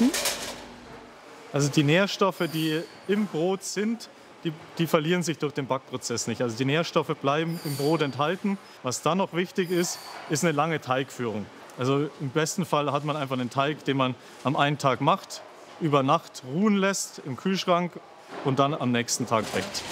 erhalten? Also die Nährstoffe, die im Brot sind, die verlieren sich durch den Backprozess nicht. Also die Nährstoffe bleiben im Brot enthalten. Was dann noch wichtig ist, ist eine lange Teigführung. Also im besten Fall hat man einfach einen Teig, den man am einen Tag macht, über Nacht ruhen lässt im Kühlschrank und dann am nächsten Tag backt.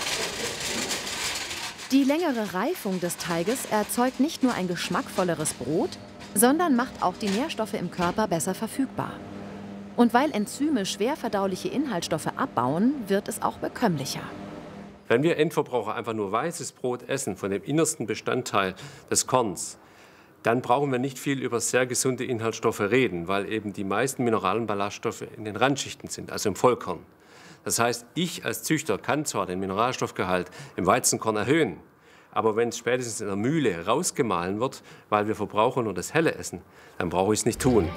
Die längere Reifung des Teiges erzeugt nicht nur ein geschmackvolleres Brot, sondern macht auch die Nährstoffe im Körper besser verfügbar. Und weil Enzyme schwer verdauliche Inhaltsstoffe abbauen, wird es auch bekömmlicher. Wenn wir Endverbraucher einfach nur weißes Brot essen, von dem innersten Bestandteil des Korns, dann brauchen wir nicht viel über sehr gesunde Inhaltsstoffe reden, weil eben die meisten Mineral- und Ballaststoffe in den Randschichten sind, also im Vollkorn. Das heißt, ich als Züchter kann zwar den Mineralstoffgehalt im Weizenkorn erhöhen, aber wenn es spätestens in der Mühle rausgemahlen wird, weil wir Verbraucher nur das Helle essen, dann brauche ich es nicht tun.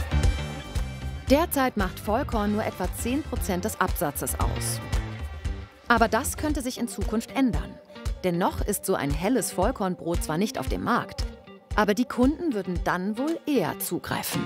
Derzeit macht Vollkorn nur etwa 10% des Absatzes aus. Aber das könnte sich in Zukunft ändern. Denn noch ist so ein helles Vollkornbrot zwar nicht auf dem Markt, aber die Kunden würden dann wohl eher zugreifen.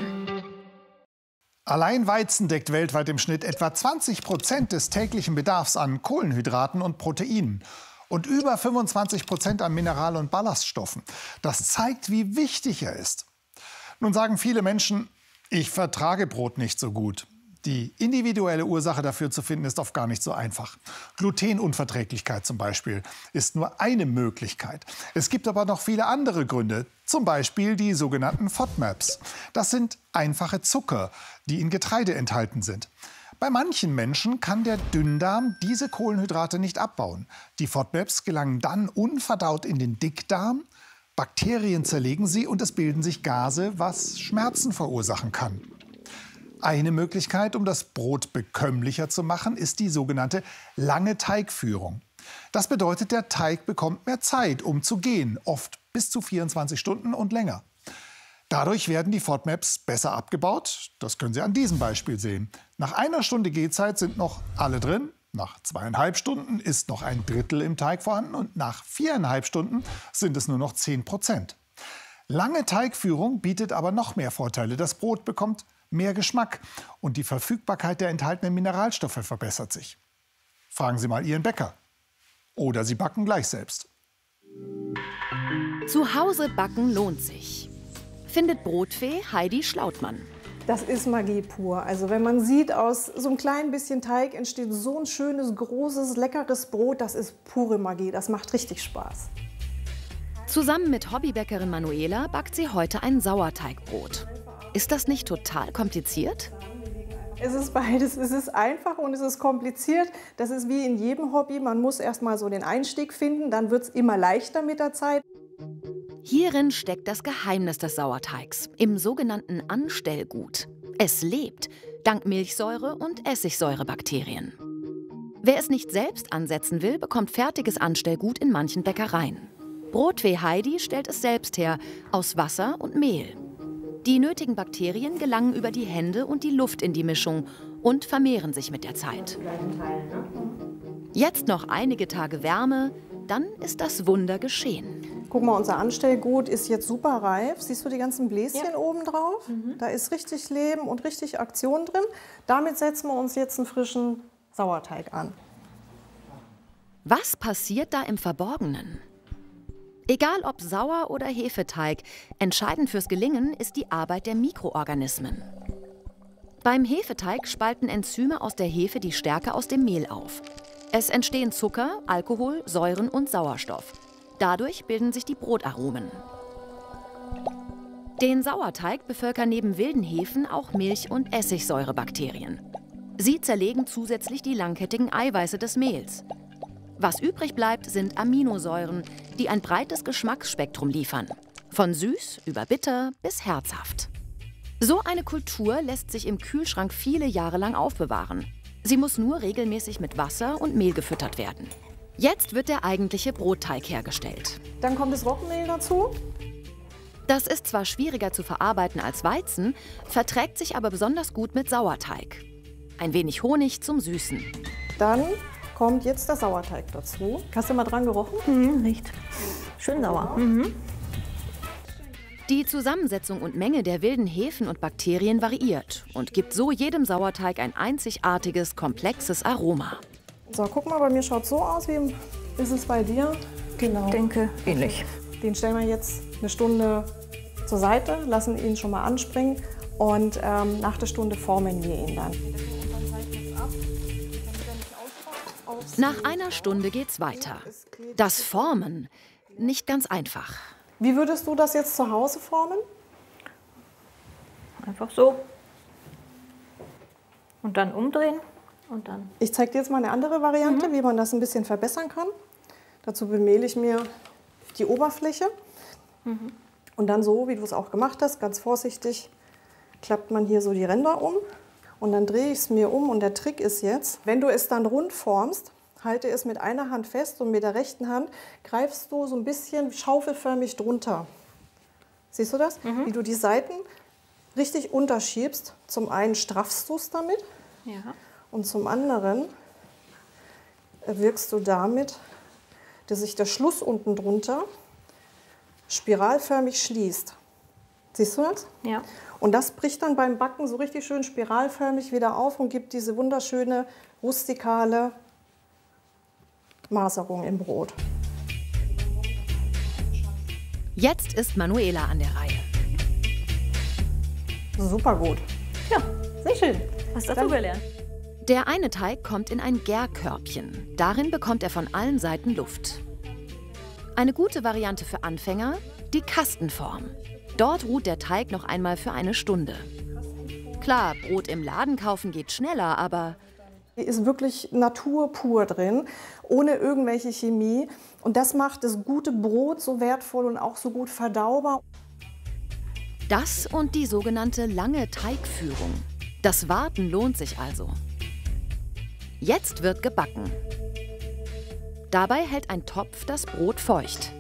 Allein Weizen deckt weltweit im Schnitt etwa 20% des täglichen Bedarfs an Kohlenhydraten und Proteinen und über 25% an Mineral- und Ballaststoffen. Das zeigt, wie wichtig er ist. Nun sagen viele Menschen, ich vertrage Brot nicht so gut. Die individuelle Ursache dafür zu finden, ist oft gar nicht so einfach. Glutenunverträglichkeit zum Beispiel ist nur eine Möglichkeit. Es gibt aber noch viele andere Gründe, zum Beispiel die sogenannten FODMAPs. Das sind einfache Zucker, die in Getreide enthalten sind. Bei manchen Menschen kann der Dünndarm diese Kohlenhydrate nicht abbauen. Die FODMAPs gelangen dann unverdaut in den Dickdarm. Bakterien zerlegen sie und es bilden sich Gase, was Schmerzen verursachen kann. Eine Möglichkeit, um das Brot bekömmlicher zu machen, ist die sogenannte lange Teigführung. Das bedeutet, der Teig bekommt mehr Zeit, um zu gehen, oft bis zu 24 Stunden und länger. Dadurch werden die FODMAPs besser abgebaut. Das können Sie an diesem Beispiel sehen. Nach 1 Stunde Gehzeit sind noch alle drin. Nach 2,5 Stunden ist noch ein Drittel im Teig vorhanden und nach 4,5 Stunden sind es nur noch 10%. Lange Teigführung bietet aber noch mehr Vorteile. Das Brot bekommt mehr Geschmack und die Verfügbarkeit der enthaltenen Mineralstoffe verbessert sich. Fragen Sie mal Ihren Bäcker. Oder Sie backen gleich selbst. Zu Hause backen lohnt sich, findet Brotfee Heidi Schlautmann. Das ist Magie pur. Also wenn man sieht, aus so einem kleinen bisschen Teig entsteht so ein schönes, großes, leckeres Brot, das ist pure Magie. Das macht richtig Spaß. Zusammen mit Hobbybäckerin Manuela backt sie heute ein Sauerteigbrot. Ist das nicht total kompliziert? Es ist beides. Es ist einfach und es ist kompliziert. Das ist wie in jedem Hobby. Man muss erst mal so den Einstieg finden, dann wird es immer leichter mit der Zeit. Hierin steckt das Geheimnis des Sauerteigs, im sogenannten Anstellgut. Es lebt, dank Milchsäure und Essigsäurebakterien. Wer es nicht selbst ansetzen will, bekommt fertiges Anstellgut in manchen Bäckereien. Brotfee Heidi stellt es selbst her, aus Wasser und Mehl. Die nötigen Bakterien gelangen über die Hände und die Luft in die Mischung und vermehren sich mit der Zeit. Jetzt noch einige Tage Wärme, dann ist das Wunder geschehen. Guck mal, unser Anstellgut ist jetzt super reif. Siehst du die ganzen Bläschen oben drauf? Da ist richtig Leben und richtig Aktion drin. Damit setzen wir uns jetzt einen frischen Sauerteig an. Was passiert da im Verborgenen? Egal ob Sauer- oder Hefeteig, entscheidend fürs Gelingen ist die Arbeit der Mikroorganismen. Beim Hefeteig spalten Enzyme aus der Hefe die Stärke aus dem Mehl auf. Es entstehen Zucker, Alkohol, Säuren und Sauerstoff. Dadurch bilden sich die Brotaromen. Den Sauerteig bevölkern neben wilden Hefen auch Milch- und Essigsäurebakterien. Sie zerlegen zusätzlich die langkettigen Eiweiße des Mehls. Was übrig bleibt, sind Aminosäuren, die ein breites Geschmacksspektrum liefern. Von süß über bitter bis herzhaft. So eine Kultur lässt sich im Kühlschrank viele Jahre lang aufbewahren. Sie muss nur regelmäßig mit Wasser und Mehl gefüttert werden. Jetzt wird der eigentliche Brotteig hergestellt. Dann kommt das Roggenmehl dazu. Das ist zwar schwieriger zu verarbeiten als Weizen, verträgt sich aber besonders gut mit Sauerteig. Ein wenig Honig zum Süßen. Dann kommt jetzt der Sauerteig dazu. Hast du mal dran gerochen? Riecht schön sauer. Die Zusammensetzung und Menge der wilden Hefen und Bakterien variiert und gibt so jedem Sauerteig ein einzigartiges, komplexes Aroma. So, guck mal, bei mir schaut es so aus. Wie ist es bei dir? Genau. Ich denke, ähnlich. Den stellen wir jetzt eine Stunde zur Seite, lassen ihn schon mal anspringen und nach der Stunde formen wir ihn dann. Nach einer Stunde geht's weiter. Das Formen, nicht ganz einfach. Wie würdest du das jetzt zu Hause formen? Einfach so. Und dann umdrehen und dann. Ich zeige dir jetzt mal eine andere Variante, wie man das ein bisschen verbessern kann. Dazu bemehle ich mir die Oberfläche. Und dann so, wie du es auch gemacht hast, ganz vorsichtig, klappt man hier so die Ränder um. Und dann drehe ich es mir um. Und der Trick ist jetzt, wenn du es dann rund formst, halte es mit einer Hand fest und mit der rechten Hand greifst du so ein bisschen schaufelförmig drunter. Siehst du das? Wie du die Seiten richtig unterschiebst. Zum einen straffst du es damit und zum anderen wirkst du damit, dass sich der Schluss unten drunter spiralförmig schließt. Siehst du das? Ja. Und das bricht dann beim Backen so richtig schön spiralförmig wieder auf und gibt diese wunderschöne, rustikale Maserung im Brot. Jetzt ist Manuela an der Reihe. Super gut. Ja, sehr schön. Hast du dazu gelernt? Der eine Teig kommt in ein Gärkörbchen. Darin bekommt er von allen Seiten Luft. Eine gute Variante für Anfänger, die Kastenform. Dort ruht der Teig noch einmal für eine Stunde. Klar, Brot im Laden kaufen geht schneller, aber Hier ist wirklich Natur pur drin, ohne irgendwelche Chemie. Und das macht das gute Brot so wertvoll und auch so gut verdaubar. das und die sogenannte lange Teigführung. Das Warten lohnt sich also. Jetzt wird gebacken. Dabei hält ein Topf das Brot feucht.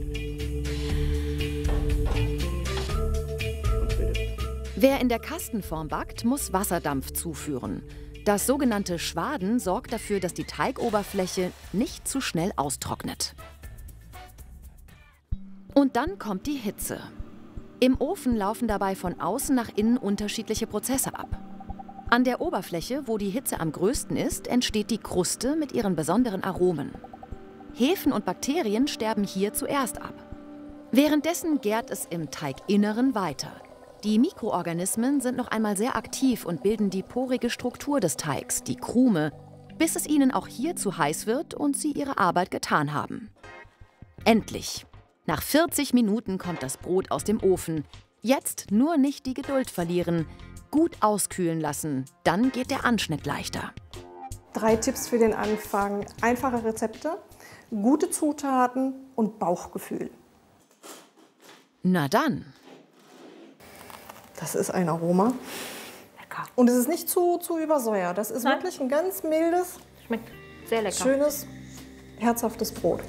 Wer in der Kastenform backt, muss Wasserdampf zuführen. Das sogenannte Schwaden sorgt dafür, dass die Teigoberfläche nicht zu schnell austrocknet. Und dann kommt die Hitze. Im Ofen laufen dabei von außen nach innen unterschiedliche Prozesse ab. An der Oberfläche, wo die Hitze am größten ist, entsteht die Kruste mit ihren besonderen Aromen. Hefen und Bakterien sterben hier zuerst ab. Währenddessen gärt es im Teiginneren weiter. Die Mikroorganismen sind noch einmal sehr aktiv und bilden die porige Struktur des Teigs, die Krume, bis es ihnen auch hier zu heiß wird und sie ihre Arbeit getan haben. Endlich! Nach 40 Minuten kommt das Brot aus dem Ofen. Jetzt nur nicht die Geduld verlieren, gut auskühlen lassen, dann geht der Anschnitt leichter. 3 Tipps für den Anfang. Einfache Rezepte, gute Zutaten und Bauchgefühl. Na dann! Das ist ein Aroma. Lecker. Und es ist nicht zu übersäuert. Das ist wirklich ein ganz mildes, Schmeckt sehr lecker. schönes, herzhaftes Brot.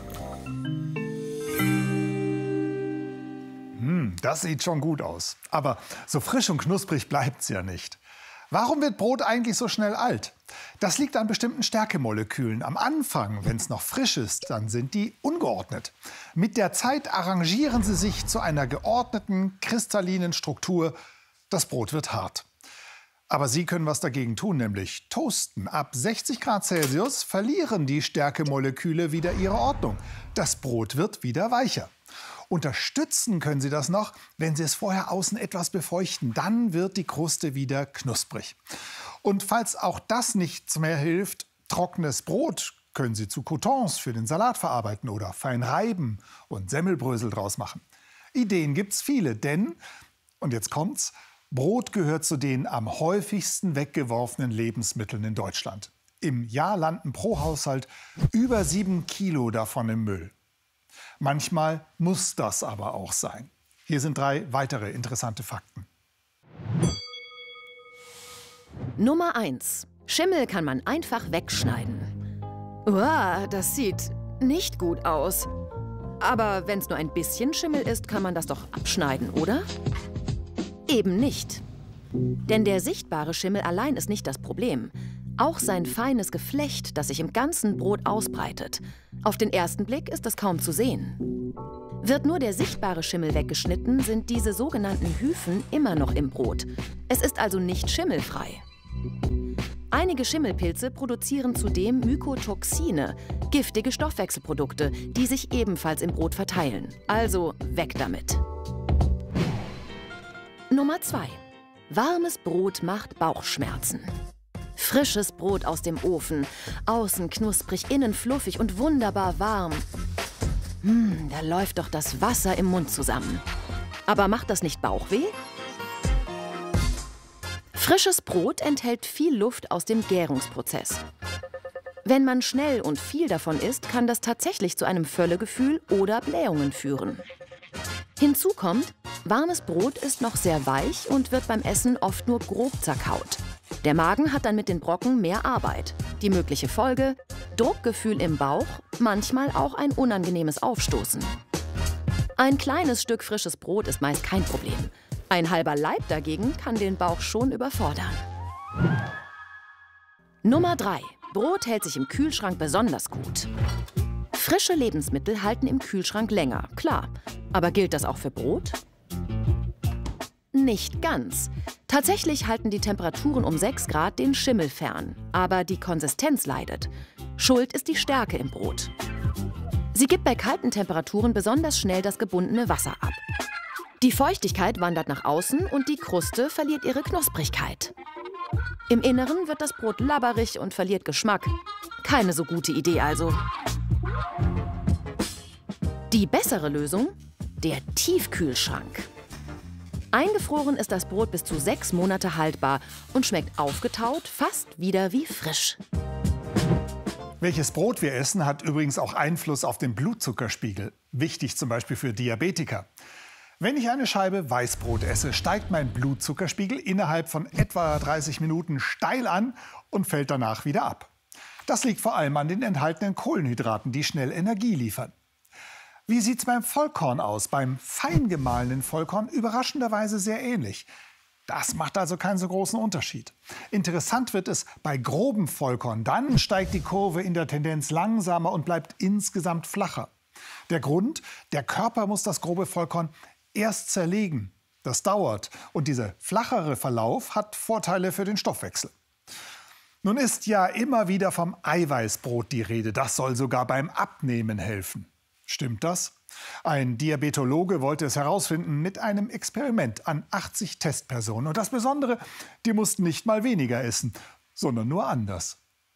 Das sieht schon gut aus. Aber so frisch und knusprig bleibt's ja nicht. Warum wird Brot eigentlich so schnell alt? Das liegt an bestimmten Stärkemolekülen. Am Anfang, wenn es noch frisch ist, dann sind die ungeordnet. Mit der Zeit arrangieren sie sich zu einer geordneten, kristallinen Struktur. Das Brot wird hart. Aber Sie können was dagegen tun, nämlich toasten. Ab 60 Grad Celsius verlieren die Stärkemoleküle wieder ihre Ordnung. Das Brot wird wieder weicher. Unterstützen können Sie das noch, wenn Sie es vorher außen etwas befeuchten. Dann wird die Kruste wieder knusprig. Und falls auch das nichts mehr hilft, trockenes Brot können Sie zu Croutons für den Salat verarbeiten oder fein reiben und Semmelbrösel draus machen. Ideen gibt's viele, denn, und jetzt kommt's, Brot gehört zu den am häufigsten weggeworfenen Lebensmitteln in Deutschland. Im Jahr landen pro Haushalt über 7 Kilo davon im Müll. Manchmal muss das aber auch sein. Hier sind 3 weitere interessante Fakten. Nummer 1. Schimmel kann man einfach wegschneiden. Uah, das sieht nicht gut aus. Aber wenn es nur ein bisschen Schimmel ist, kann man das doch abschneiden, oder? Eben nicht. Denn der sichtbare Schimmel allein ist nicht das Problem. Auch sein feines Geflecht, das sich im ganzen Brot ausbreitet. Auf den ersten Blick ist es kaum zu sehen. Wird nur der sichtbare Schimmel weggeschnitten, sind diese sogenannten Hyphen immer noch im Brot. Es ist also nicht schimmelfrei. Einige Schimmelpilze produzieren zudem Mykotoxine, giftige Stoffwechselprodukte, die sich ebenfalls im Brot verteilen. Also weg damit. Nummer 2. Warmes Brot macht Bauchschmerzen. Frisches Brot aus dem Ofen, außen knusprig, innen fluffig und wunderbar warm. Da läuft doch das Wasser im Mund zusammen. Aber macht das nicht Bauchweh? Frisches Brot enthält viel Luft aus dem Gärungsprozess. Wenn man schnell und viel davon isst, kann das tatsächlich zu einem Völlegefühl oder Blähungen führen. Hinzu kommt, warmes Brot ist noch sehr weich und wird beim Essen oft nur grob zerkaut. Der Magen hat dann mit den Brocken mehr Arbeit. Die mögliche Folge: Druckgefühl im Bauch, manchmal auch ein unangenehmes Aufstoßen. Ein kleines Stück frisches Brot ist meist kein Problem. Ein halber Laib dagegen kann den Bauch schon überfordern. Nummer 3. Brot hält sich im Kühlschrank besonders gut. Frische Lebensmittel halten im Kühlschrank länger, klar. Aber gilt das auch für Brot? Nicht ganz. Tatsächlich halten die Temperaturen um 6 Grad den Schimmel fern. Aber die Konsistenz leidet. Schuld ist die Stärke im Brot. Sie gibt bei kalten Temperaturen besonders schnell das gebundene Wasser ab. Die Feuchtigkeit wandert nach außen und die Kruste verliert ihre Knusprigkeit. Im Inneren wird das Brot labberig und verliert Geschmack. Keine so gute Idee also. Die bessere Lösung? Der Tiefkühlschrank. Eingefroren ist das Brot bis zu 6 Monate haltbar und schmeckt aufgetaut fast wieder wie frisch. Welches Brot wir essen, hat übrigens auch Einfluss auf den Blutzuckerspiegel. Wichtig zum Beispiel für Diabetiker. Wenn ich eine Scheibe Weißbrot esse, steigt mein Blutzuckerspiegel innerhalb von etwa 30 Minuten steil an und fällt danach wieder ab. Das liegt vor allem an den enthaltenen Kohlenhydraten, die schnell Energie liefern. Wie sieht es beim Vollkorn aus? Beim fein gemahlenen Vollkorn überraschenderweise sehr ähnlich. Das macht also keinen so großen Unterschied. Interessant wird es bei grobem Vollkorn. Dann steigt die Kurve in der Tendenz langsamer und bleibt insgesamt flacher. Der Grund? Der Körper muss das grobe Vollkorn erst zerlegen. Das dauert. Und dieser flachere Verlauf hat Vorteile für den Stoffwechsel. Nun ist ja immer wieder vom Eiweißbrot die Rede. Das soll sogar beim Abnehmen helfen. Stimmt das? Ein Diabetologe wollte es herausfinden mit einem Experiment an 80 Testpersonen. Und das Besondere, die mussten nicht mal weniger essen, sondern nur anders.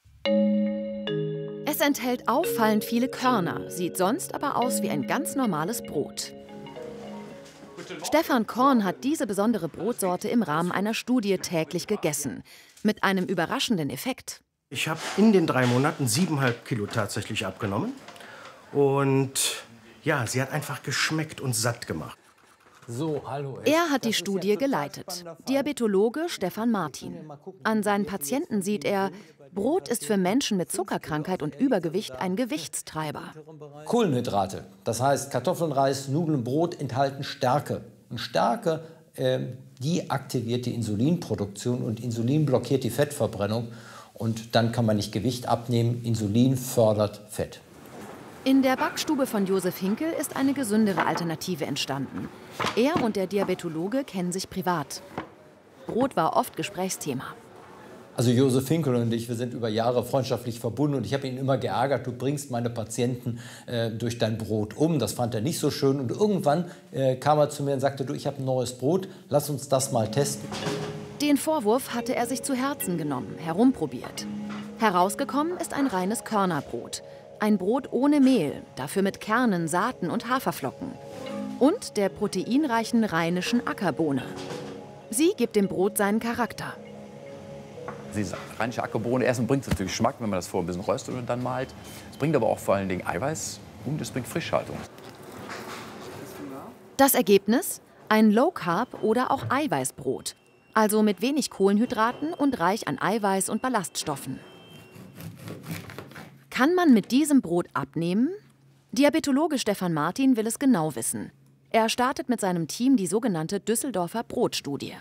Es enthält auffallend viele Körner, sieht sonst aber aus wie ein ganz normales Brot. Stefan Korn hat diese besondere Brotsorte im Rahmen einer Studie täglich gegessen. Mit einem überraschenden Effekt. Ich habe in den 3 Monaten 7,5 Kilo tatsächlich abgenommen. Und ja, sie hat einfach geschmeckt und satt gemacht. So, hallo. Er hat die Studie geleitet. Diabetologe Stefan Martin. An seinen Patienten sieht er, Brot ist für Menschen mit Zuckerkrankheit und Übergewicht ein Gewichtstreiber. Kohlenhydrate, das heißt Kartoffeln, Reis, Nudeln, Brot enthalten Stärke. Und Stärke, die aktiviert die Insulinproduktion und Insulin blockiert die Fettverbrennung. Und dann kann man nicht Gewicht abnehmen. Insulin fördert Fett. In der Backstube von Josef Hinkel ist eine gesündere Alternative entstanden. Er und der Diabetologe kennen sich privat. Brot war oft Gesprächsthema. Also Josef Hinkel und ich, wir sind über Jahre freundschaftlich verbunden und ich habe ihn immer geärgert, du bringst meine Patienten durch dein Brot um. Das fand er nicht so schön und irgendwann kam er zu mir und sagte, du, ich habe ein neues Brot, lass uns das mal testen. Den Vorwurf hatte er sich zu Herzen genommen, herumprobiert. Herausgekommen ist ein reines Körnerbrot. Ein Brot ohne Mehl, dafür mit Kernen, Saaten und Haferflocken. Und der proteinreichen rheinischen Ackerbohne. Sie gibt dem Brot seinen Charakter. Diese rheinische Ackerbohne, erstens bringt es natürlich Geschmack, wenn man das vorher ein bisschen röstet und dann malt. Es bringt aber auch vor allen Dingen Eiweiß und es bringt Frischhaltung. Das Ergebnis? Ein Low-Carb- oder auch Eiweißbrot. Also mit wenig Kohlenhydraten und reich an Eiweiß und Ballaststoffen. Kann man mit diesem Brot abnehmen? Diabetologe Stefan Martin will es genau wissen. Er startet mit seinem Team die sogenannte Düsseldorfer Brotstudie.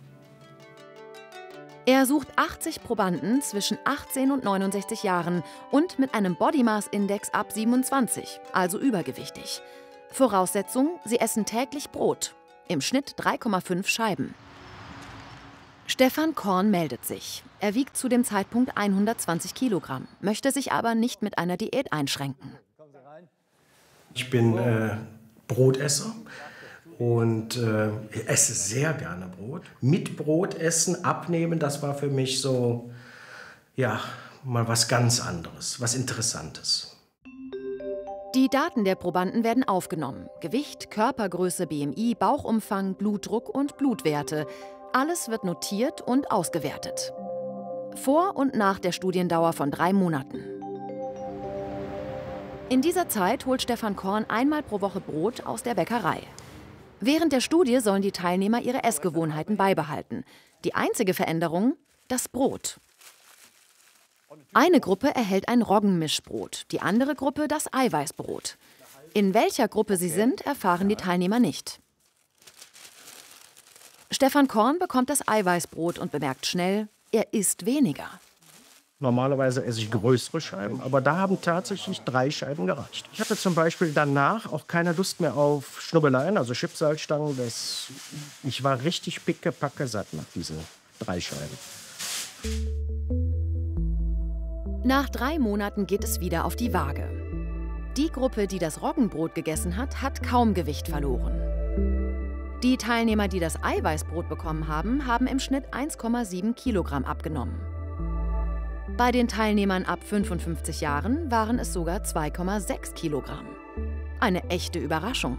Er sucht 80 Probanden zwischen 18 und 69 Jahren und mit einem Body Mass Index ab 27, also übergewichtig. Voraussetzung, Sie essen täglich Brot, im Schnitt 3,5 Scheiben. Stefan Korn meldet sich. Er wiegt zu dem Zeitpunkt 120 Kilogramm, möchte sich aber nicht mit einer Diät einschränken. Ich bin Brotesser und esse sehr gerne Brot. Mit Brot essen, abnehmen, das war für mich so, ja, mal was ganz anderes, was Interessantes. Die Daten der Probanden werden aufgenommen. Gewicht, Körpergröße, BMI, Bauchumfang, Blutdruck und Blutwerte. Alles wird notiert und ausgewertet. Vor und nach der Studiendauer von 3 Monaten. In dieser Zeit holt Stefan Korn einmal pro Woche Brot aus der Bäckerei. Während der Studie sollen die Teilnehmer ihre Essgewohnheiten beibehalten. Die einzige Veränderung: das Brot. Eine Gruppe erhält ein Roggenmischbrot, die andere Gruppe das Eiweißbrot. In welcher Gruppe sie sind, erfahren die Teilnehmer nicht. Stefan Korn bekommt das Eiweißbrot und bemerkt schnell, er isst weniger. Normalerweise esse ich größere Scheiben, aber da haben tatsächlich 3 Scheiben gereicht. Ich hatte zum Beispiel danach auch keine Lust mehr auf Schnubbeleien, also Chipsalzstangen. Ich war richtig pickepacke satt nach diesen 3 Scheiben. Nach 3 Monaten geht es wieder auf die Waage. Die Gruppe, die das Roggenbrot gegessen hat, hat kaum Gewicht verloren. Die Teilnehmer, die das Eiweißbrot bekommen haben, haben im Schnitt 1,7 Kilogramm abgenommen. Bei den Teilnehmern ab 55 Jahren waren es sogar 2,6 Kilogramm. Eine echte Überraschung.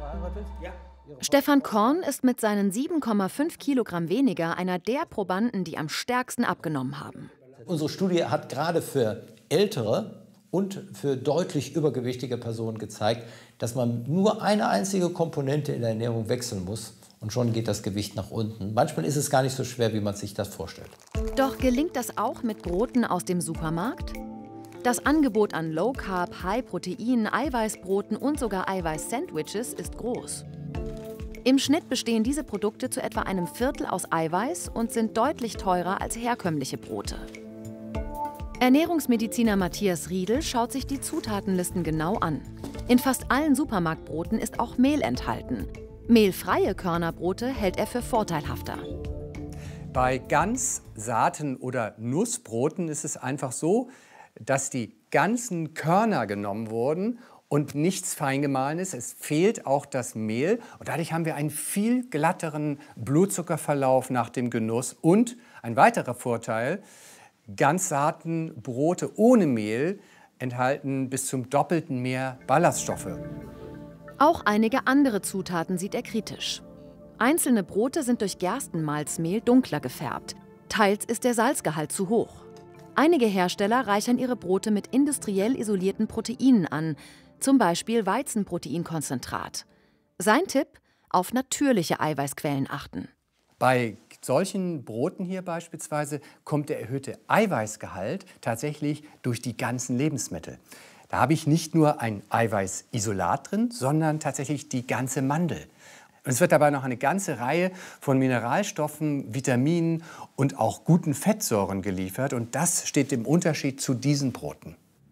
Stefan Korn ist mit seinen 7,5 Kilogramm weniger einer der Probanden, die am stärksten abgenommen haben. Unsere Studie hat gerade für ältere und für deutlich übergewichtige Personen gezeigt, dass man nur eine einzige Komponente in der Ernährung wechseln muss und schon geht das Gewicht nach unten. Manchmal ist es gar nicht so schwer, wie man sich das vorstellt. Doch gelingt das auch mit Broten aus dem Supermarkt? Das Angebot an Low-Carb, High-Protein, Eiweißbroten und sogar Eiweiß-Sandwiches ist groß. Im Schnitt bestehen diese Produkte zu etwa einem Viertel aus Eiweiß und sind deutlich teurer als herkömmliche Brote. Ernährungsmediziner Matthias Riedel schaut sich die Zutatenlisten genau an. In fast allen Supermarktbroten ist auch Mehl enthalten. Mehlfreie Körnerbrote hält er für vorteilhafter. Bei Ganz-, Saaten- oder Nussbroten ist es einfach so, dass die ganzen Körner genommen wurden und nichts fein gemahlen ist. Es fehlt auch das Mehl und dadurch haben wir einen viel glatteren Blutzuckerverlauf nach dem Genuss. Und ein weiterer Vorteil: Ganzsaatenbrote ohne Mehl enthalten bis zum Doppelten mehr Ballaststoffe. Auch einige andere Zutaten sieht er kritisch. Einzelne Brote sind durch Gerstenmalzmehl dunkler gefärbt. Teils ist der Salzgehalt zu hoch. Einige Hersteller reichern ihre Brote mit industriell isolierten Proteinen an, zum Beispiel Weizenproteinkonzentrat. Sein Tipp: auf natürliche Eiweißquellen achten. Bei solchen Broten hier beispielsweise kommt der erhöhte Eiweißgehalt tatsächlich durch die ganzen Lebensmittel. Da habe ich nicht nur ein Eiweißisolat drin, sondern tatsächlich die ganze Mandel. Und es wird dabei noch eine ganze Reihe von Mineralstoffen, Vitaminen und auch guten Fettsäuren geliefert. Und das steht im Unterschied zu diesen Broten.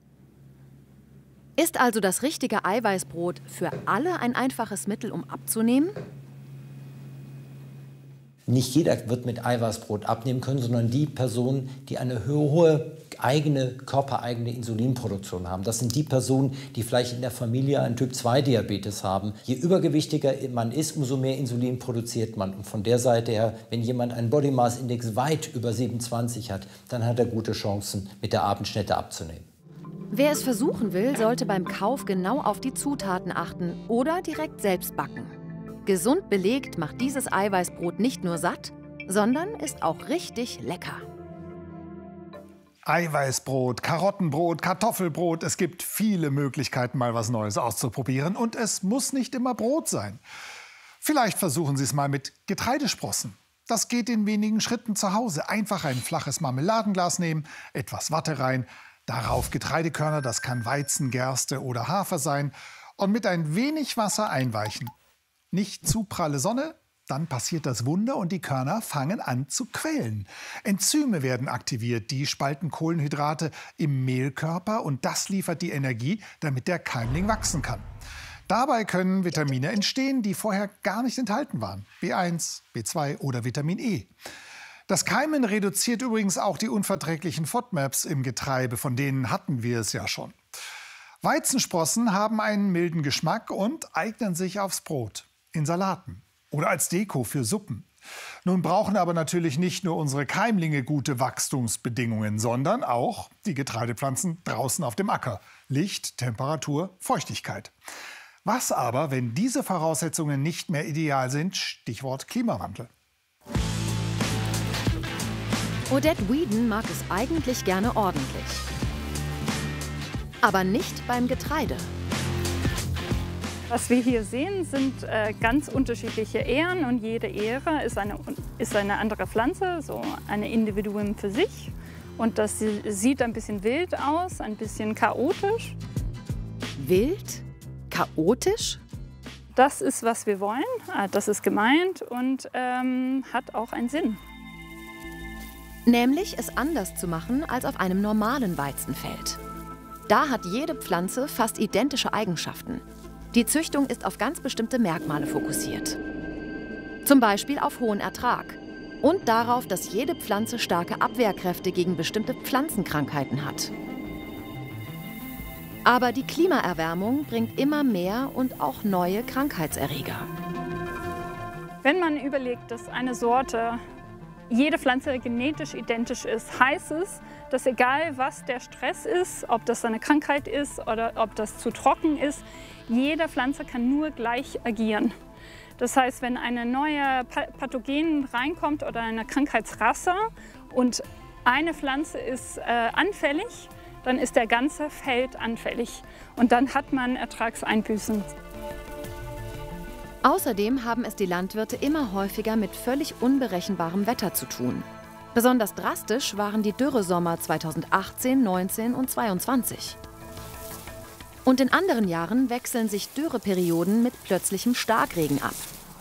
Ist also das richtige Eiweißbrot für alle ein einfaches Mittel, um abzunehmen? Nicht jeder wird mit Eiweißbrot abnehmen können, sondern die Personen, die eine hohe körpereigene Insulinproduktion haben. Das sind die Personen, die vielleicht in der Familie einen Typ-2-Diabetes haben. Je übergewichtiger man ist, umso mehr Insulin produziert man. Und von der Seite her, wenn jemand einen Body Mass Index weit über 27 hat, dann hat er gute Chancen, mit der Abendschnitte abzunehmen. Wer es versuchen will, sollte beim Kauf genau auf die Zutaten achten oder direkt selbst backen. Gesund belegt macht dieses Eiweißbrot nicht nur satt, sondern ist auch richtig lecker. Eiweißbrot, Karottenbrot, Kartoffelbrot. Es gibt viele Möglichkeiten, mal was Neues auszuprobieren. Und es muss nicht immer Brot sein. Vielleicht versuchen Sie es mal mit Getreidesprossen. Das geht in wenigen Schritten zu Hause. Einfach ein flaches Marmeladenglas nehmen, etwas Watte rein, darauf Getreidekörner, das kann Weizen, Gerste oder Hafer sein, und mit ein wenig Wasser einweichen. Nicht zu pralle Sonne, dann passiert das Wunder und die Körner fangen an zu quellen. Enzyme werden aktiviert, die spalten Kohlenhydrate im Mehlkörper und das liefert die Energie, damit der Keimling wachsen kann. Dabei können Vitamine entstehen, die vorher gar nicht enthalten waren. B1, B2 oder Vitamin E. Das Keimen reduziert übrigens auch die unverträglichen FODMAPs im Getreide, von denen hatten wir es ja schon. Weizensprossen haben einen milden Geschmack und eignen sich aufs Brot, in Salaten oder als Deko für Suppen. Nun brauchen aber natürlich nicht nur unsere Keimlinge gute Wachstumsbedingungen, sondern auch die Getreidepflanzen draußen auf dem Acker. Licht, Temperatur, Feuchtigkeit. Was aber, wenn diese Voraussetzungen nicht mehr ideal sind? Stichwort Klimawandel. Odette Weeden mag es eigentlich gerne ordentlich. Aber nicht beim Getreide. Was wir hier sehen, sind ganz unterschiedliche Ähren und jede Ähre ist eine andere Pflanze, so ein Individuum für sich. Und das sieht ein bisschen wild aus, ein bisschen chaotisch. Wild? Chaotisch? Das ist, was wir wollen, das ist gemeint und hat auch einen Sinn. Nämlich es anders zu machen als auf einem normalen Weizenfeld. Da hat jede Pflanze fast identische Eigenschaften. Die Züchtung ist auf ganz bestimmte Merkmale fokussiert. Zum Beispiel auf hohen Ertrag und darauf, dass jede Pflanze starke Abwehrkräfte gegen bestimmte Pflanzenkrankheiten hat. Aber die Klimaerwärmung bringt immer mehr und auch neue Krankheitserreger. Wenn man überlegt, dass eine Sorte jede Pflanze genetisch identisch ist, heißt es, dass egal was der Stress ist, ob das eine Krankheit ist oder ob das zu trocken ist, jede Pflanze kann nur gleich agieren. Das heißt, wenn eine neue Pathogen reinkommt oder eine Krankheitsrasse und eine Pflanze ist anfällig, dann ist der ganze Feld anfällig und dann hat man Ertragseinbußen. Außerdem haben es die Landwirte immer häufiger mit völlig unberechenbarem Wetter zu tun. Besonders drastisch waren die Dürresommer 2018, 19 und 22. Und in anderen Jahren wechseln sich Dürreperioden mit plötzlichem Starkregen ab.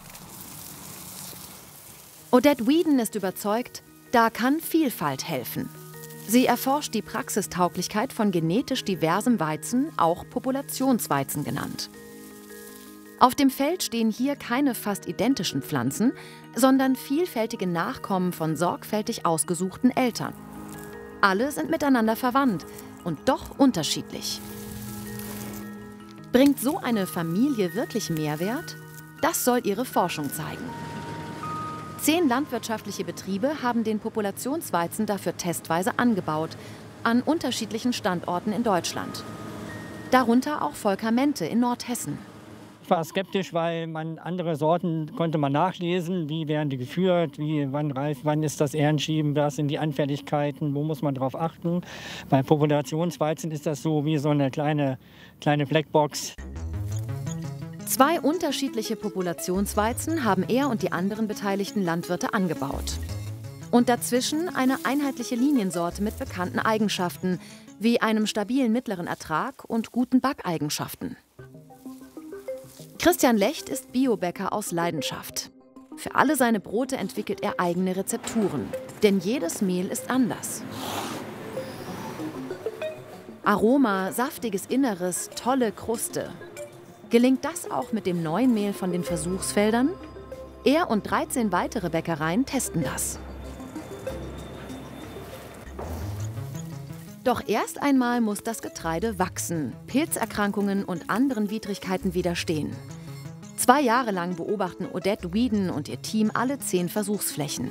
Odette Weeden ist überzeugt, da kann Vielfalt helfen. Sie erforscht die Praxistauglichkeit von genetisch diversem Weizen, auch Populationsweizen genannt. Auf dem Feld stehen hier keine fast identischen Pflanzen, sondern vielfältige Nachkommen von sorgfältig ausgesuchten Eltern. Alle sind miteinander verwandt und doch unterschiedlich. Bringt so eine Familie wirklich Mehrwert? Das soll ihre Forschung zeigen. 10 landwirtschaftliche Betriebe haben den Populationsweizen dafür testweise angebaut, an unterschiedlichen Standorten in Deutschland. Darunter auch Volker Mente in Nordhessen. Ich war skeptisch, weil man andere Sorten konnte man nachlesen, wie werden die geführt, wann reif, wann ist das Ährenschieben, was sind die Anfälligkeiten, wo muss man darauf achten. Bei Populationsweizen ist das so wie so eine kleine Blackbox. 2 unterschiedliche Populationsweizen haben er und die anderen beteiligten Landwirte angebaut. Und dazwischen eine einheitliche Liniensorte mit bekannten Eigenschaften, wie einem stabilen mittleren Ertrag und guten Backeigenschaften. Christian Lecht ist Biobäcker aus Leidenschaft. Für alle seine Brote entwickelt er eigene Rezepturen, denn jedes Mehl ist anders. Aroma, saftiges Inneres, tolle Kruste. Gelingt das auch mit dem neuen Mehl von den Versuchsfeldern? Er und 13 weitere Bäckereien testen das. Doch erst einmal muss das Getreide wachsen, Pilzerkrankungen und anderen Widrigkeiten widerstehen. 2 Jahre lang beobachten Odette Weeden und ihr Team alle 10 Versuchsflächen.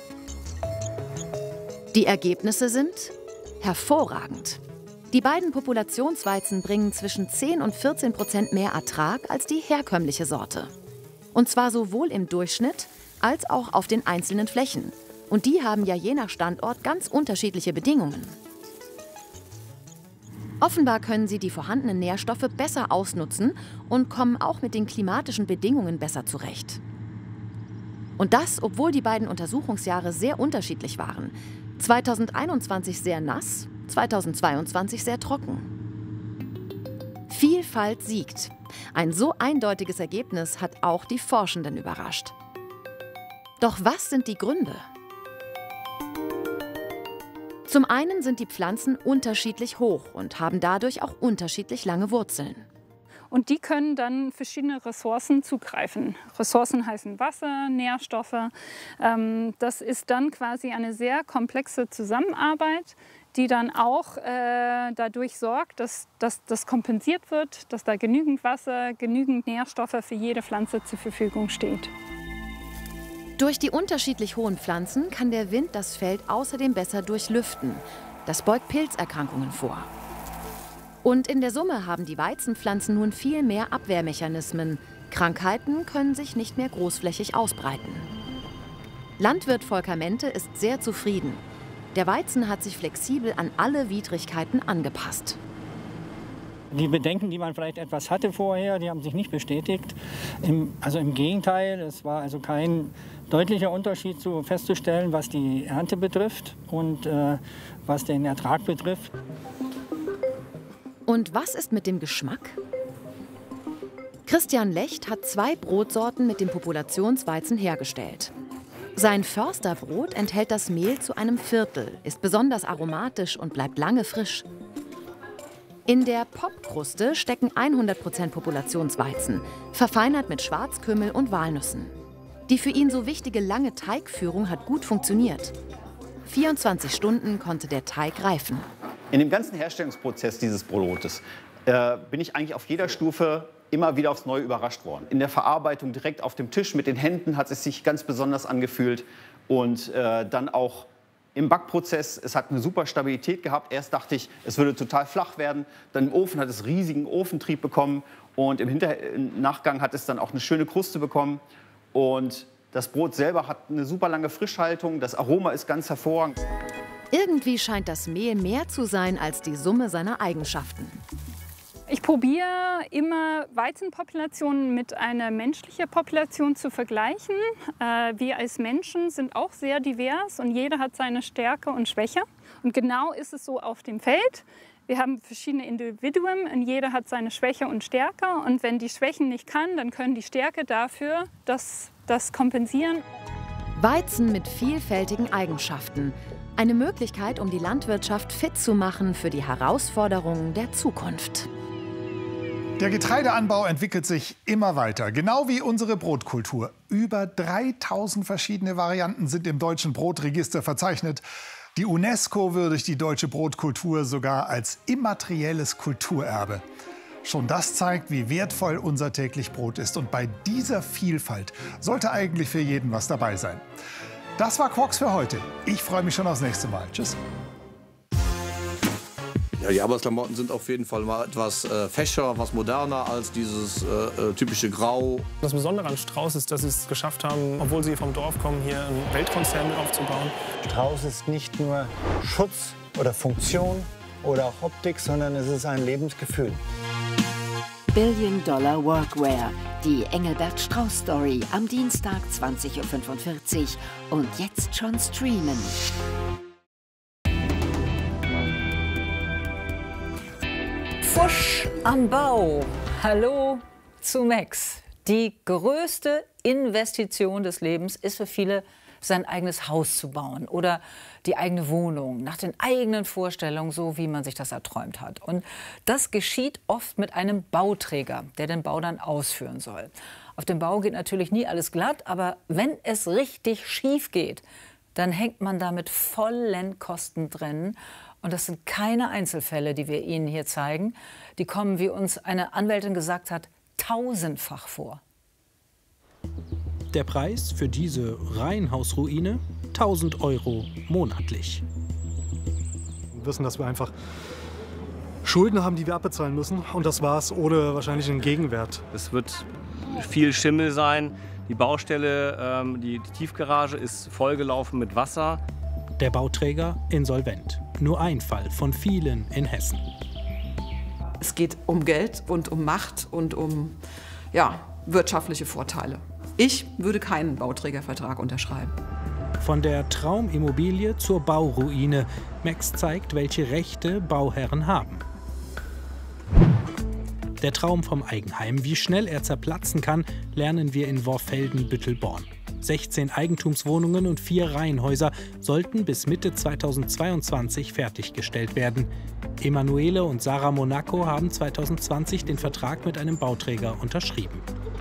Die Ergebnisse sind hervorragend. Die beiden Populationsweizen bringen zwischen 10 und 14% mehr Ertrag als die herkömmliche Sorte. Und zwar sowohl im Durchschnitt als auch auf den einzelnen Flächen. Und die haben ja je nach Standort ganz unterschiedliche Bedingungen. Offenbar können sie die vorhandenen Nährstoffe besser ausnutzen und kommen auch mit den klimatischen Bedingungen besser zurecht. Und das, obwohl die beiden Untersuchungsjahre sehr unterschiedlich waren. 2021 sehr nass, 2022 sehr trocken. Vielfalt siegt. Ein so eindeutiges Ergebnis hat auch die Forschenden überrascht. Doch was sind die Gründe? Zum einen sind die Pflanzen unterschiedlich hoch und haben dadurch auch unterschiedlich lange Wurzeln. Und die können dann verschiedene Ressourcen zugreifen. Ressourcen heißen Wasser, Nährstoffe. Das ist dann quasi eine sehr komplexe Zusammenarbeit, die dann auch dadurch sorgt, dass das kompensiert wird, dass da genügend Wasser, genügend Nährstoffe für jede Pflanze zur Verfügung steht. Durch die unterschiedlich hohen Pflanzen kann der Wind das Feld außerdem besser durchlüften. Das beugt Pilzerkrankungen vor. Und in der Summe haben die Weizenpflanzen nun viel mehr Abwehrmechanismen. Krankheiten können sich nicht mehr großflächig ausbreiten. Landwirt Volker Mente ist sehr zufrieden. Der Weizen hat sich flexibel an alle Widrigkeiten angepasst. Die Bedenken, die man vielleicht etwas hatte vorher, die haben sich nicht bestätigt. Also im Gegenteil, es war also kein deutlicher Unterschied festzustellen, was die Ernte betrifft und was den Ertrag betrifft. Und was ist mit dem Geschmack? Christian Lecht hat 2 Brotsorten mit dem Populationsweizen hergestellt. Sein Försterbrot enthält das Mehl zu einem Viertel, ist besonders aromatisch und bleibt lange frisch. In der Popkruste stecken 100% Populationsweizen, verfeinert mit Schwarzkümmel und Walnüssen. Die für ihn so wichtige lange Teigführung hat gut funktioniert. 24 Stunden konnte der Teig reifen. In dem ganzen Herstellungsprozess dieses Brotes bin ich eigentlich auf jeder Stufe immer wieder aufs Neue überrascht worden. In der Verarbeitung direkt auf dem Tisch mit den Händen hat es sich ganz besonders angefühlt. Und dann auch im Backprozess, es hat eine super Stabilität gehabt. Erst dachte ich, es würde total flach werden. Dann im Ofen hat es riesigen Ofentrieb bekommen. Und im Nachgang hat es dann auch eine schöne Kruste bekommen. Und das Brot selber hat eine super lange Frischhaltung. Das Aroma ist ganz hervorragend. Irgendwie scheint das Mehl mehr zu sein als die Summe seiner Eigenschaften. Ich probiere immer Weizenpopulationen mit einer menschlichen Population zu vergleichen. Wir als Menschen sind auch sehr divers und jeder hat seine Stärke und Schwäche. Und genau ist es so auf dem Feld. Wir haben verschiedene Individuen und jeder hat seine Schwäche und Stärke. Und wenn die Schwächen nicht kann, dann können die Stärke dafür das kompensieren. Weizen mit vielfältigen Eigenschaften. Eine Möglichkeit, um die Landwirtschaft fit zu machen für die Herausforderungen der Zukunft. Der Getreideanbau entwickelt sich immer weiter, genau wie unsere Brotkultur. Über 3000 verschiedene Varianten sind im deutschen Brotregister verzeichnet. Die UNESCO würdigt die deutsche Brotkultur sogar als immaterielles Kulturerbe. Schon das zeigt, wie wertvoll unser täglich Brot ist. Und bei dieser Vielfalt sollte eigentlich für jeden was dabei sein. Das war Quarks für heute. Ich freue mich schon aufs nächste Mal. Tschüss. Ja, die Arbeitsklamotten sind auf jeden Fall mal etwas fescher, was moderner als dieses typische Grau. Das Besondere an Strauß ist, dass sie es geschafft haben, obwohl sie vom Dorf kommen, hier einen Weltkonzern mit aufzubauen. Strauß ist nicht nur Schutz oder Funktion oder auch Optik, sondern es ist ein Lebensgefühl. Billion-Dollar Workwear, die Engelbert Strauß Story am Dienstag 20:45 Uhr und jetzt schon streamen. Pfusch am Bau. Hallo zu Max. Die größte Investition des Lebens ist für viele, sein eigenes Haus zu bauen oder die eigene Wohnung nach den eigenen Vorstellungen, so wie man sich das erträumt hat. Und das geschieht oft mit einem Bauträger, der den Bau dann ausführen soll. Auf dem Bau geht natürlich nie alles glatt, aber wenn es richtig schief geht, dann hängt man da mit vollen Kosten drin. Und das sind keine Einzelfälle, die wir Ihnen hier zeigen. Die kommen, wie uns eine Anwältin gesagt hat, tausendfach vor. Der Preis für diese Reihenhausruine? 1.000 € monatlich. Wir wissen, dass wir einfach Schulden haben, die wir abbezahlen müssen. Und das war's, ohne wahrscheinlich einen Gegenwert. Es wird viel Schimmel sein. Die Baustelle, die Tiefgarage ist vollgelaufen mit Wasser. Der Bauträger insolvent. Nur ein Fall von vielen in Hessen. Es geht um Geld und um Macht und um wirtschaftliche Vorteile. Ich würde keinen Bauträgervertrag unterschreiben. Von der Traumimmobilie zur Bauruine. Max zeigt, welche Rechte Bauherren haben. Der Traum vom Eigenheim, wie schnell er zerplatzen kann, lernen wir in Worfelden-Büttelborn. 16 Eigentumswohnungen und 4 Reihenhäuser sollten bis Mitte 2022 fertiggestellt werden. Emanuele und Sarah Monaco haben 2020 den Vertrag mit einem Bauträger unterschrieben.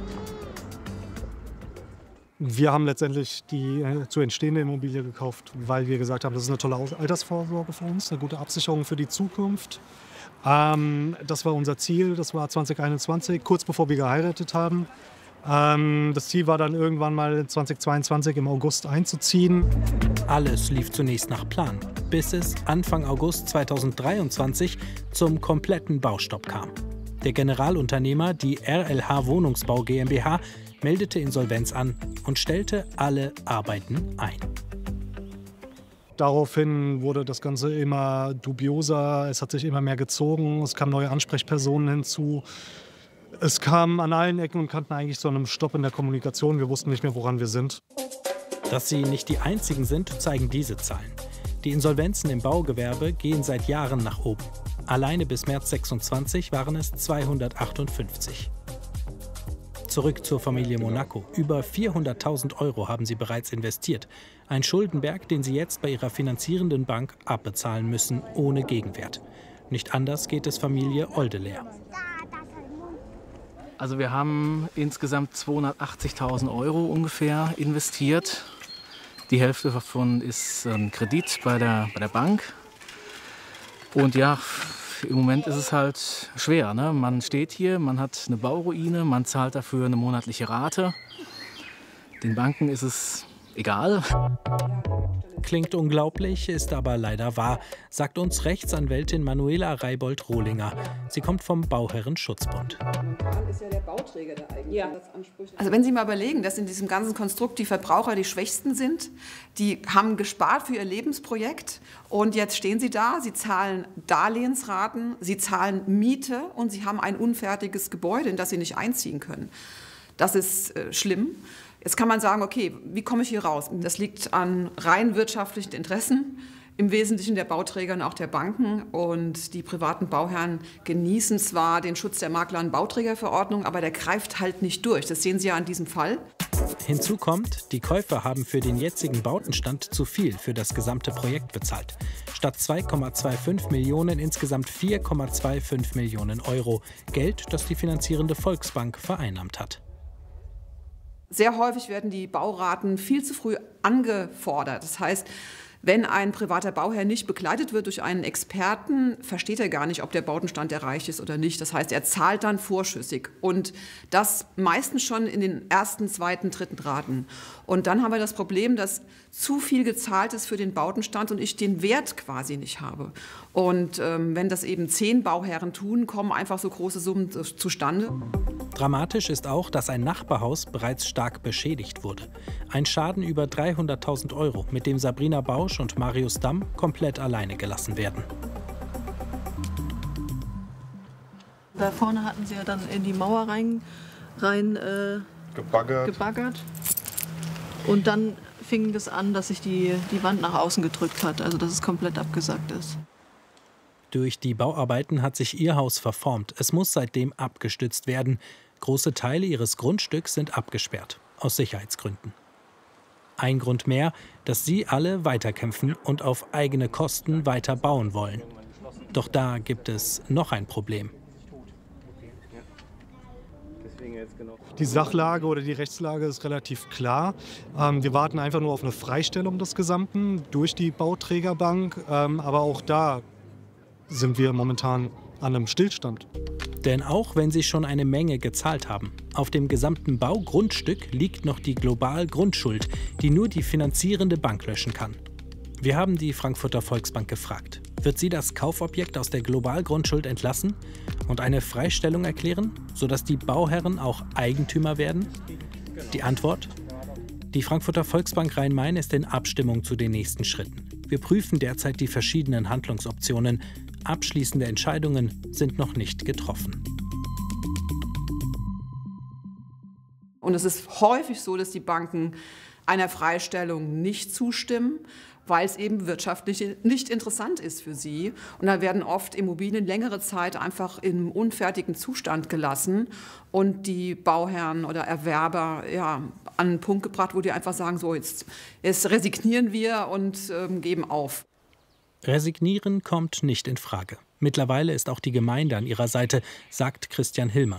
Wir haben letztendlich die zu entstehende Immobilie gekauft, weil wir gesagt haben, das ist eine tolle Altersvorsorge für uns, eine gute Absicherung für die Zukunft. Das war unser Ziel, das war 2021, kurz bevor wir geheiratet haben. Das Ziel war dann irgendwann mal 2022 im August einzuziehen. Alles lief zunächst nach Plan, bis es Anfang August 2023 zum kompletten Baustopp kam. Der Generalunternehmer, die RLH Wohnungsbau GmbH, meldete Insolvenz an und stellte alle Arbeiten ein. Daraufhin wurde das Ganze immer dubioser, es hat sich immer mehr gezogen, es kamen neue Ansprechpersonen hinzu. Es kam an allen Ecken und Kanten eigentlich zu einem Stopp in der Kommunikation. Wir wussten nicht mehr, woran wir sind. Dass sie nicht die einzigen sind, zeigen diese Zahlen. Die Insolvenzen im Baugewerbe gehen seit Jahren nach oben. Alleine bis März 26 waren es 258. Zurück zur Familie Monaco. Über 400.000 € haben sie bereits investiert. Ein Schuldenberg, den sie jetzt bei ihrer finanzierenden Bank abbezahlen müssen, ohne Gegenwert. Nicht anders geht es Familie Oldeleer. Also wir haben insgesamt 280.000 € ungefähr investiert. Die Hälfte davon ist ein Kredit bei der Bank. Und ja, im Moment ist es halt schwer, ne? Man steht hier, man hat eine Bauruine, man zahlt dafür eine monatliche Rate. Den Banken ist es egal. Klingt unglaublich, ist aber leider wahr, sagt uns Rechtsanwältin Manuela Reibold-Rohlinger. Sie kommt vom Bauherrenschutzbund. Ist ja der Bauträger der eigenen Ansprüche. Also wenn Sie mal überlegen, dass in diesem ganzen Konstrukt die Verbraucher die Schwächsten sind, die haben gespart für ihr Lebensprojekt und jetzt stehen sie da, sie zahlen Darlehensraten, sie zahlen Miete und sie haben ein unfertiges Gebäude, in das sie nicht einziehen können. Das ist schlimm. Jetzt kann man sagen, okay, wie komme ich hier raus? Das liegt an rein wirtschaftlichen Interessen, im Wesentlichen der Bauträger und auch der Banken. Und die privaten Bauherren genießen zwar den Schutz der Makler- und Bauträgerverordnung, aber der greift halt nicht durch. Das sehen Sie ja an diesem Fall. Hinzu kommt, die Käufer haben für den jetzigen Bautenstand zu viel für das gesamte Projekt bezahlt. Statt 2,25 Millionen insgesamt 4,25 Millionen €. Geld, das die finanzierende Volksbank vereinnahmt hat. Sehr häufig werden die Bauraten viel zu früh angefordert. Das heißt, wenn ein privater Bauherr nicht begleitet wird durch einen Experten, versteht er gar nicht, ob der Bautenstand erreicht ist oder nicht. Das heißt, er zahlt dann vorschüssig und das meistens schon in den ersten, zweiten, dritten Raten. Und dann haben wir das Problem, dass zu viel gezahlt ist für den Bautenstand und ich den Wert quasi nicht habe. Und wenn das eben 10 Bauherren tun, kommen einfach so große Summen zustande. Dramatisch ist auch, dass ein Nachbarhaus bereits stark beschädigt wurde. Ein Schaden über 300.000 €, mit dem Sabrina Bausch und Marius Damm komplett alleine gelassen werden. Da vorne hatten sie ja dann in die Mauer rein gebaggert. Und dann fing das an, dass sich die Wand nach außen gedrückt hat, also dass es komplett abgesackt ist. Durch die Bauarbeiten hat sich ihr Haus verformt. Es muss seitdem abgestützt werden. Große Teile ihres Grundstücks sind abgesperrt, aus Sicherheitsgründen. Ein Grund mehr, dass sie alle weiterkämpfen und auf eigene Kosten weiter bauen wollen. Doch da gibt es noch ein Problem. Die Sachlage oder die Rechtslage ist relativ klar. Wir warten einfach nur auf eine Freistellung des Gesamten durch die Bauträgerbank. Aber auch da sind wir momentan an einem Stillstand. Denn auch wenn sie schon eine Menge gezahlt haben, auf dem gesamten Baugrundstück liegt noch die Global-Grundschuld, die nur die finanzierende Bank löschen kann. Wir haben die Frankfurter Volksbank gefragt. Wird sie das Kaufobjekt aus der Global-Grundschuld entlassen und eine Freistellung erklären, sodass die Bauherren auch Eigentümer werden? Die Antwort? Die Frankfurter Volksbank Rhein-Main ist in Abstimmung zu den nächsten Schritten. Wir prüfen derzeit die verschiedenen Handlungsoptionen. Abschließende Entscheidungen sind noch nicht getroffen. Und es ist häufig so, dass die Banken einer Freistellung nicht zustimmen, weil es eben wirtschaftlich nicht interessant ist für sie. Und da werden oft Immobilien längere Zeit einfach im unfertigen Zustand gelassen und die Bauherren oder Erwerber an einen Punkt gebracht, wo die einfach sagen, so jetzt resignieren wir und geben auf. Resignieren kommt nicht in Frage. Mittlerweile ist auch die Gemeinde an ihrer Seite, sagt Christian Hillmann.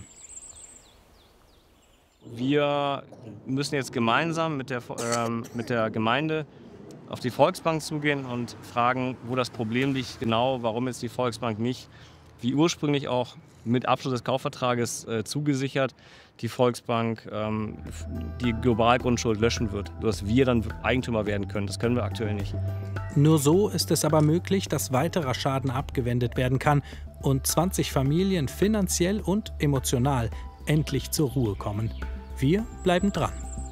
Wir müssen jetzt gemeinsam mit der Gemeinde auf die Volksbank zugehen und fragen, wo das Problem liegt, genau, warum jetzt die Volksbank nicht, wie ursprünglich auch mit Abschluss des Kaufvertrages zugesichert, die Volksbank die Globalgrundschuld löschen wird, sodass wir dann Eigentümer werden können. Das können wir aktuell nicht. Nur so ist es aber möglich, dass weiterer Schaden abgewendet werden kann und 20 Familien finanziell und emotional endlich zur Ruhe kommen. Wir bleiben dran.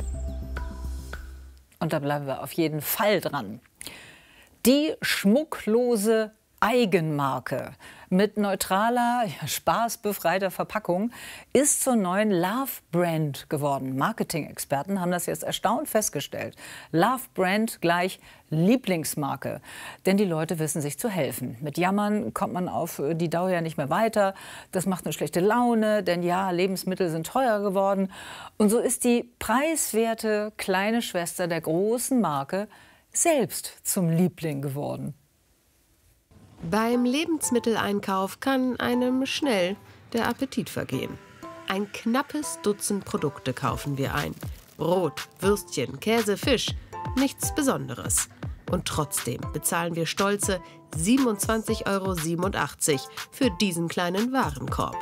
Und da bleiben wir auf jeden Fall dran. Die schmucklose Eigenmarke mit neutraler, spaßbefreiter Verpackung ist zur neuen Love-Brand geworden. Marketing-Experten haben das jetzt erstaunt festgestellt. Love-Brand gleich Lieblingsmarke. Denn die Leute wissen sich zu helfen. Mit Jammern kommt man auf die Dauer ja nicht mehr weiter. Das macht eine schlechte Laune, denn ja, Lebensmittel sind teuer geworden. Und so ist die preiswerte kleine Schwester der großen Marke selbst zum Liebling geworden. Beim Lebensmitteleinkauf kann einem schnell der Appetit vergehen. Ein knappes Dutzend Produkte kaufen wir ein. Brot, Würstchen, Käse, Fisch, nichts Besonderes. Und trotzdem bezahlen wir stolze 27,87 € für diesen kleinen Warenkorb.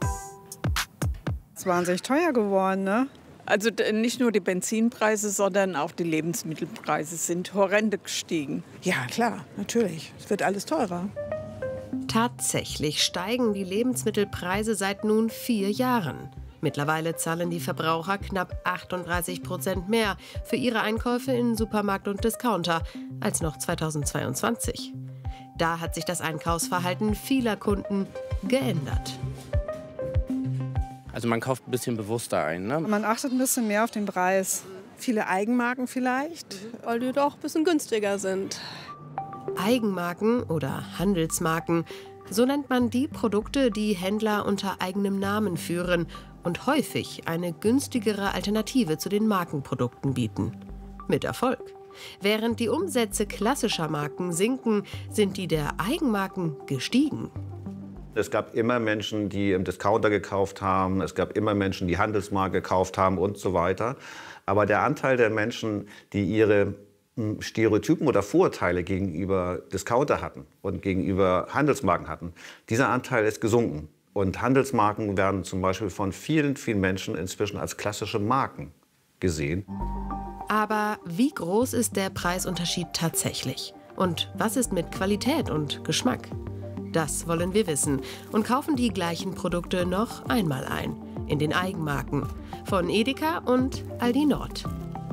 Es ist wahnsinnig teuer geworden, ne? Also nicht nur die Benzinpreise, sondern auch die Lebensmittelpreise sind horrende gestiegen. Ja, klar, natürlich. Es wird alles teurer. Tatsächlich steigen die Lebensmittelpreise seit nun 4 Jahren. Mittlerweile zahlen die Verbraucher knapp 38% mehr für ihre Einkäufe in Supermarkt und Discounter als noch 2022. Da hat sich das Einkaufsverhalten vieler Kunden geändert. Also man kauft ein bisschen bewusster ein, ne? Man achtet ein bisschen mehr auf den Preis. Viele Eigenmarken vielleicht, weil die doch ein bisschen günstiger sind. Eigenmarken oder Handelsmarken, so nennt man die Produkte, die Händler unter eigenem Namen führen und häufig eine günstigere Alternative zu den Markenprodukten bieten. Mit Erfolg. Während die Umsätze klassischer Marken sinken, sind die der Eigenmarken gestiegen. Es gab immer Menschen, die im Discounter gekauft haben. Es gab immer Menschen, die Handelsmarke gekauft haben und so weiter. Aber der Anteil der Menschen, die ihre Stereotypen oder Vorurteile gegenüber Discounter hatten und gegenüber Handelsmarken hatten, dieser Anteil ist gesunken. Und Handelsmarken werden zum Beispiel von vielen, vielen Menschen inzwischen als klassische Marken gesehen. Aber wie groß ist der Preisunterschied tatsächlich? Und was ist mit Qualität und Geschmack? Das wollen wir wissen und kaufen die gleichen Produkte noch einmal ein. In den Eigenmarken von Edeka und Aldi Nord.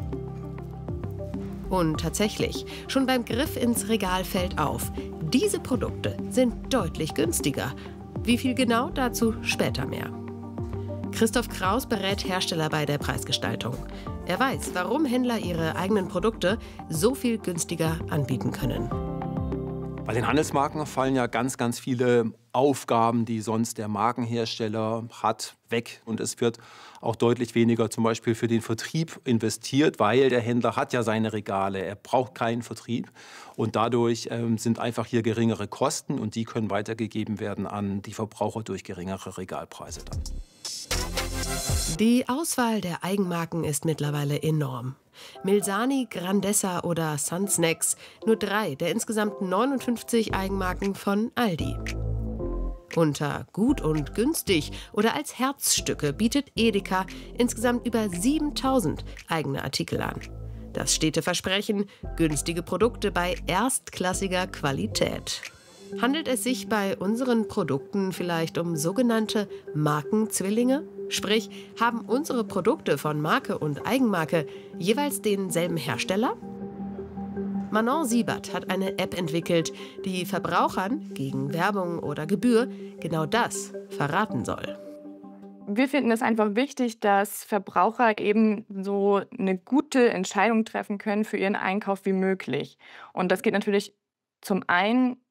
Und tatsächlich, schon beim Griff ins Regal fällt auf, diese Produkte sind deutlich günstiger. Wie viel genau, dazu später mehr. Christoph Kraus berät Hersteller bei der Preisgestaltung. Er weiß, warum Händler ihre eigenen Produkte so viel günstiger anbieten können. Bei den Handelsmarken fallen ja ganz, ganz viele Aufgaben, die sonst der Markenhersteller hat, weg. Und es wird auch deutlich weniger zum Beispiel für den Vertrieb investiert, weil der Händler hat ja seine Regale, er braucht keinen Vertrieb. Und dadurch sind einfach hier geringere Kosten und die können weitergegeben werden an die Verbraucher durch geringere Regalpreise dann. Die Auswahl der Eigenmarken ist mittlerweile enorm. Milsani, Grandessa oder Sun Snacks, nur 3 der insgesamt 59 Eigenmarken von Aldi. Unter gut und günstig oder als Herzstücke bietet Edeka insgesamt über 7000 eigene Artikel an. Das stete Versprechen, günstige Produkte bei erstklassiger Qualität. Handelt es sich bei unseren Produkten vielleicht um sogenannte Markenzwillinge? Sprich, haben unsere Produkte von Marke und Eigenmarke jeweils denselben Hersteller? Manon Siebert hat eine App entwickelt, die Verbrauchern gegen Werbung oder Gebühr genau das verraten soll. Wir finden es einfach wichtig, dass Verbraucher eben so eine gute Entscheidung treffen können für ihren Einkauf wie möglich. Und das geht natürlich zum einen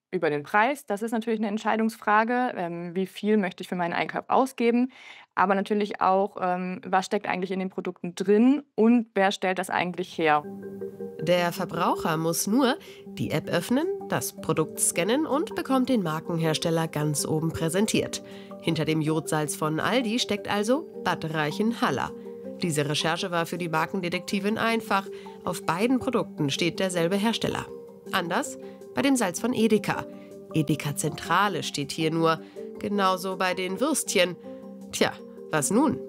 über den Preis. Das ist natürlich eine Entscheidungsfrage. Wie viel möchte ich für meinen Einkauf ausgeben? Aber natürlich auch, was steckt eigentlich in den Produkten drin und wer stellt das eigentlich her? Der Verbraucher muss nur die App öffnen, das Produkt scannen und bekommt den Markenhersteller ganz oben präsentiert. Hinter dem Jodsalz von Aldi steckt also Bad Reichenhall. Diese Recherche war für die Markendetektivin einfach. Auf beiden Produkten steht derselbe Hersteller. Anders bei dem Salz von Edeka. Edeka Zentrale steht hier nur. Genauso bei den Würstchen. Tja, was nun?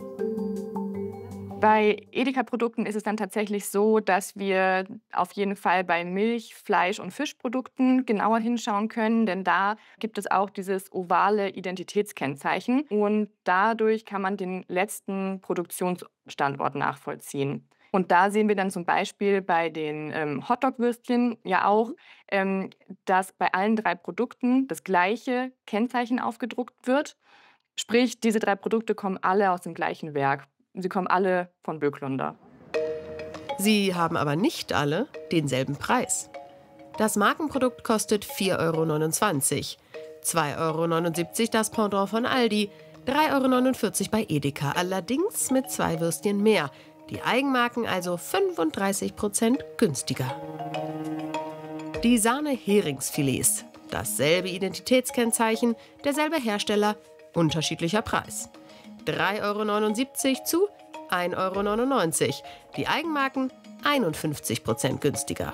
Bei Edeka-Produkten ist es dann tatsächlich so, dass wir auf jeden Fall bei Milch-, Fleisch- und Fischprodukten genauer hinschauen können, denn da gibt es auch dieses ovale Identitätskennzeichen und dadurch kann man den letzten Produktionsstandort nachvollziehen. Und da sehen wir dann zum Beispiel bei den Hotdog-Würstchen ja auch, dass bei allen 3 Produkten das gleiche Kennzeichen aufgedruckt wird. Sprich, diese 3 Produkte kommen alle aus dem gleichen Werk. Sie kommen alle von Böcklunder. Sie haben aber nicht alle denselben Preis. Das Markenprodukt kostet 4,29 €, 2,79 € das Pendant von Aldi, 3,49 € bei Edeka, allerdings mit 2 Würstchen mehr. Die Eigenmarken also 35% günstiger. Die Sahne-Heringsfilets. Dasselbe Identitätskennzeichen, derselbe Hersteller, unterschiedlicher Preis. 3,79 € zu 1,99 €. Die Eigenmarken 51% günstiger.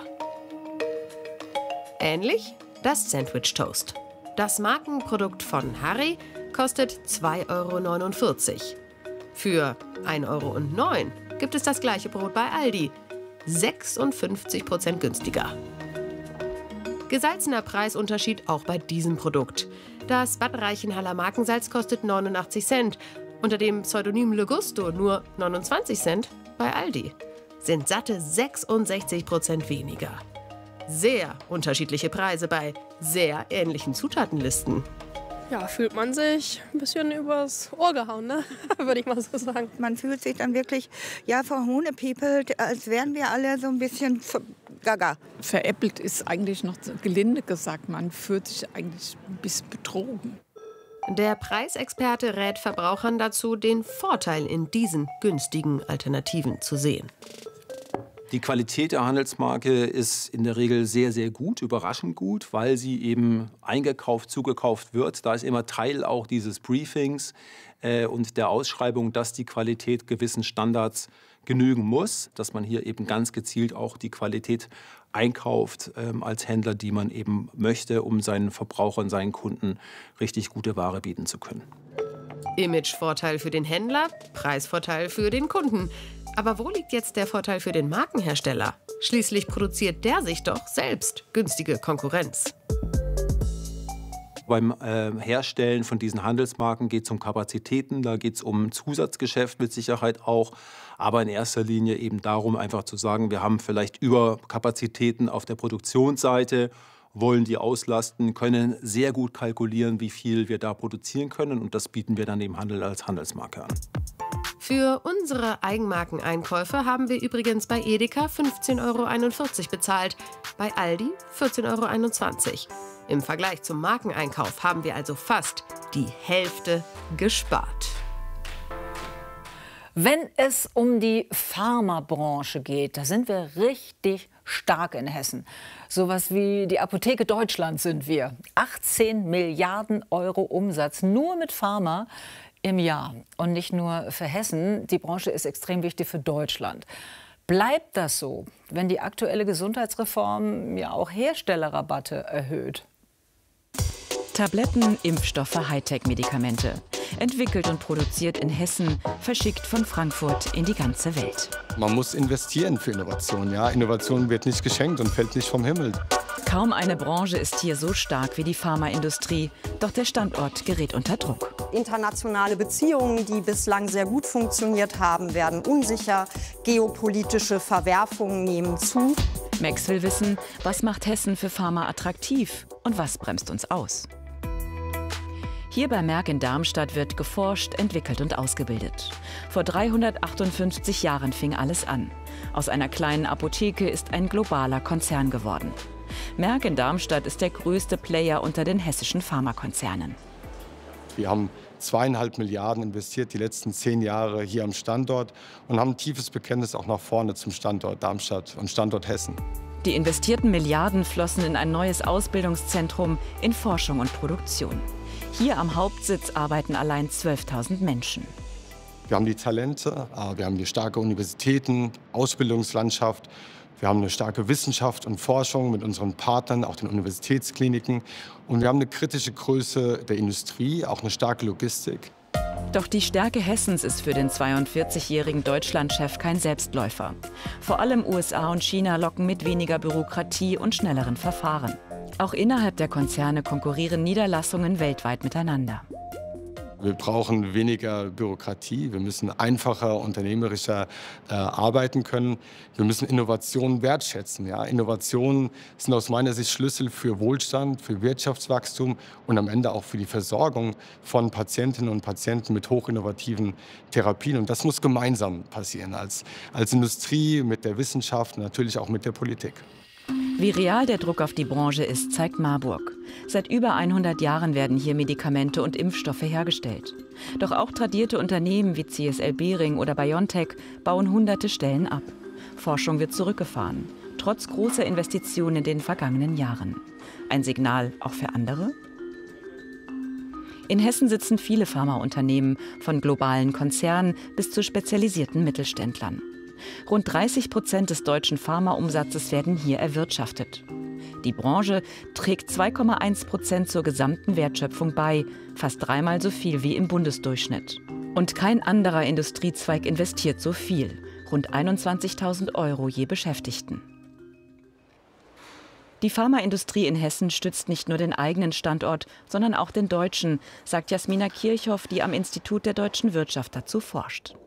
Ähnlich das Sandwich Toast. Das Markenprodukt von Harry kostet 2,49 €. Für 1,09 € gibt es das gleiche Brot bei Aldi. 56% günstiger. Gesalzener Preisunterschied auch bei diesem Produkt. Das Bad Reichenhaller Markensalz kostet 89 Cent. Unter dem Pseudonym Le Gusto nur 29 Cent bei Aldi. Sind satte 66% weniger. Sehr unterschiedliche Preise bei sehr ähnlichen Zutatenlisten. Ja, fühlt man sich ein bisschen übers Ohr gehauen, ne? Würde ich mal so sagen. Man fühlt sich dann wirklich, ja, verhohnepiepelt, als wären wir alle so ein bisschen gaga. Veräppelt ist eigentlich noch gelinde gesagt. Man fühlt sich eigentlich ein bisschen betrogen. Der Preisexperte rät Verbrauchern dazu, den Vorteil in diesen günstigen Alternativen zu sehen. Die Qualität der Handelsmarke ist in der Regel sehr, sehr gut, überraschend gut, weil sie eben eingekauft, zugekauft wird. Da ist immer Teil auch dieses Briefings und der Ausschreibung, dass die Qualität gewissen Standards genügen muss, dass man hier eben ganz gezielt auch die Qualität einkauft als Händler, die man eben möchte, um seinen Verbrauchern, seinen Kunden richtig gute Ware bieten zu können. Imagevorteil für den Händler, Preisvorteil für den Kunden. Aber wo liegt jetzt der Vorteil für den Markenhersteller? Schließlich produziert der sich doch selbst günstige Konkurrenz. Beim Herstellen von diesen Handelsmarken geht es um Kapazitäten, da geht es um Zusatzgeschäft mit Sicherheit auch. Aber in erster Linie eben darum, einfach zu sagen, wir haben vielleicht Überkapazitäten auf der Produktionsseite, wollen die auslasten, können sehr gut kalkulieren, wie viel wir da produzieren können. Und das bieten wir dann dem Handel als Handelsmarke an. Für unsere Eigenmarkeneinkäufe haben wir übrigens bei Edeka 15,41 € bezahlt, bei Aldi 14,21 €. Im Vergleich zum Markeneinkauf haben wir also fast die Hälfte gespart. Wenn es um die Pharmabranche geht, da sind wir richtig stark in Hessen. Sowas wie die Apotheke Deutschland sind wir. 18 Milliarden € Umsatz nur mit Pharma im Jahr. Und nicht nur für Hessen, die Branche ist extrem wichtig für Deutschland. Bleibt das so, wenn die aktuelle Gesundheitsreform ja auch Herstellerrabatte erhöht? Tabletten, Impfstoffe, Hightech-Medikamente. Entwickelt und produziert in Hessen, verschickt von Frankfurt in die ganze Welt. Man muss investieren für Innovation. Ja? Innovation wird nicht geschenkt und fällt nicht vom Himmel. Kaum eine Branche ist hier so stark wie die Pharmaindustrie. Doch der Standort gerät unter Druck. Internationale Beziehungen, die bislang sehr gut funktioniert haben, werden unsicher. Geopolitische Verwerfungen nehmen zu. Max will wissen, was macht Hessen für Pharma attraktiv und was bremst uns aus. Hier bei Merck in Darmstadt wird geforscht, entwickelt und ausgebildet. Vor 358 Jahren fing alles an. Aus einer kleinen Apotheke ist ein globaler Konzern geworden. Merck in Darmstadt ist der größte Player unter den hessischen Pharmakonzernen. Wir haben 2,5 Milliarden investiert die letzten 10 Jahre hier am Standort und haben ein tiefes Bekenntnis auch nach vorne zum Standort Darmstadt und Standort Hessen. Die investierten Milliarden flossen in ein neues Ausbildungszentrum, in Forschung und Produktion. Hier am Hauptsitz arbeiten allein 12.000 Menschen. Wir haben die Talente, wir haben die starke Universitäten, Ausbildungslandschaft. Wir haben eine starke Wissenschaft und Forschung mit unseren Partnern, auch den Universitätskliniken. Und wir haben eine kritische Größe der Industrie, auch eine starke Logistik. Doch die Stärke Hessens ist für den 42-jährigen Deutschlandchef kein Selbstläufer. Vor allem USA und China locken mit weniger Bürokratie und schnelleren Verfahren. Auch innerhalb der Konzerne konkurrieren Niederlassungen weltweit miteinander. Wir brauchen weniger Bürokratie, wir müssen einfacher, unternehmerischer arbeiten können. Wir müssen Innovationen wertschätzen. Ja? Innovationen sind aus meiner Sicht Schlüssel für Wohlstand, für Wirtschaftswachstum und am Ende auch für die Versorgung von Patientinnen und Patienten mit hochinnovativen Therapien. Und das muss gemeinsam passieren, als Industrie, mit der Wissenschaft und natürlich auch mit der Politik. Wie real der Druck auf die Branche ist, zeigt Marburg. Seit über 100 Jahren werden hier Medikamente und Impfstoffe hergestellt. Doch auch tradierte Unternehmen wie CSL Behring oder BioNTech bauen hunderte Stellen ab. Forschung wird zurückgefahren, trotz großer Investitionen in den vergangenen Jahren. Ein Signal auch für andere? In Hessen sitzen viele Pharmaunternehmen, von globalen Konzernen bis zu spezialisierten Mittelständlern. Rund 30% des deutschen Pharmaumsatzes werden hier erwirtschaftet. Die Branche trägt 2,1% zur gesamten Wertschöpfung bei, fast 3-mal so viel wie im Bundesdurchschnitt. Und kein anderer Industriezweig investiert so viel, rund 21.000 € je Beschäftigten. Die Pharmaindustrie in Hessen stützt nicht nur den eigenen Standort, sondern auch den deutschen, sagt Jasmina Kirchhoff, die am Institut der deutschen Wirtschaft dazu forscht.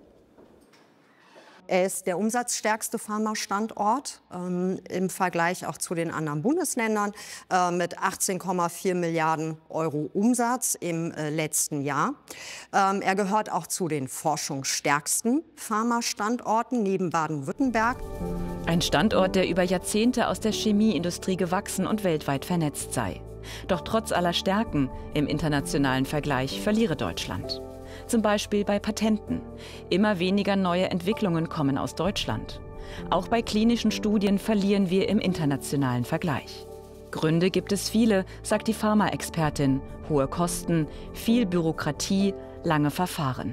Er ist der umsatzstärkste Pharmastandort im Vergleich auch zu den anderen Bundesländern mit 18,4 Milliarden € Umsatz im letzten Jahr. Er gehört auch zu den forschungsstärksten Pharmastandorten neben Baden-Württemberg. Ein Standort, der über Jahrzehnte aus der Chemieindustrie gewachsen und weltweit vernetzt sei. Doch trotz aller Stärken im internationalen Vergleich verliere Deutschland. Zum Beispiel bei Patenten. Immer weniger neue Entwicklungen kommen aus Deutschland. Auch bei klinischen Studien verlieren wir im internationalen Vergleich. Gründe gibt es viele, sagt die Pharmaexpertin. Hohe Kosten, viel Bürokratie, lange Verfahren.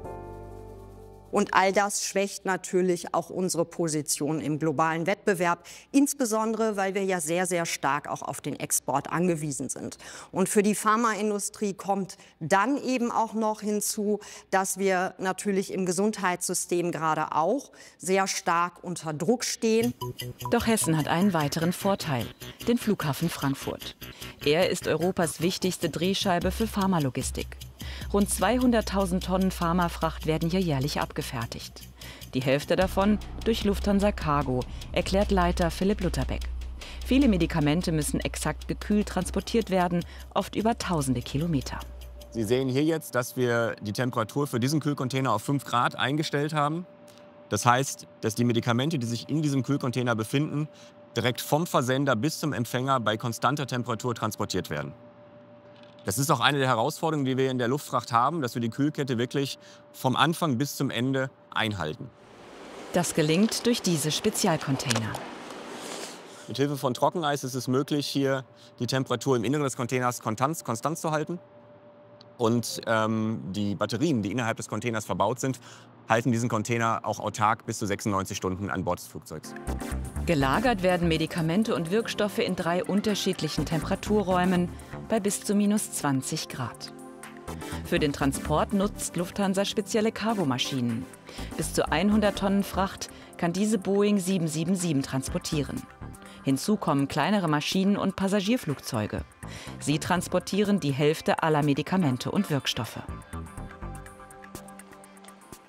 Und all das schwächt natürlich auch unsere Position im globalen Wettbewerb, insbesondere weil wir ja sehr, sehr stark auch auf den Export angewiesen sind. Und für die Pharmaindustrie kommt dann eben auch noch hinzu, dass wir natürlich im Gesundheitssystem gerade auch sehr stark unter Druck stehen. Doch Hessen hat einen weiteren Vorteil, den Flughafen Frankfurt. Er ist Europas wichtigste Drehscheibe für Pharmalogistik. Rund 200.000 Tonnen Pharmafracht werden hier jährlich abgefertigt. Die Hälfte davon durch Lufthansa Cargo, erklärt Leiter Philipp Lutterbeck. Viele Medikamente müssen exakt gekühlt transportiert werden, oft über tausende Kilometer. Sie sehen hier jetzt, dass wir die Temperatur für diesen Kühlcontainer auf 5 Grad eingestellt haben. Das heißt, dass die Medikamente, die sich in diesem Kühlcontainer befinden, direkt vom Versender bis zum Empfänger bei konstanter Temperatur transportiert werden. Das ist auch eine der Herausforderungen, die wir in der Luftfracht haben, dass wir die Kühlkette wirklich vom Anfang bis zum Ende einhalten. Das gelingt durch diese Spezialcontainer. Mit Hilfe von Trockeneis ist es möglich, hier die Temperatur im Inneren des Containers konstant zu halten. Und die Batterien, die innerhalb des Containers verbaut sind, halten diesen Container auch autark bis zu 96 Stunden an Bord des Flugzeugs. Gelagert werden Medikamente und Wirkstoffe in 3 unterschiedlichen Temperaturräumen bei bis zu -20 Grad. Für den Transport nutzt Lufthansa spezielle Cargomaschinen. Bis zu 100 Tonnen Fracht kann diese Boeing 777 transportieren. Hinzu kommen kleinere Maschinen und Passagierflugzeuge. Sie transportieren die Hälfte aller Medikamente und Wirkstoffe.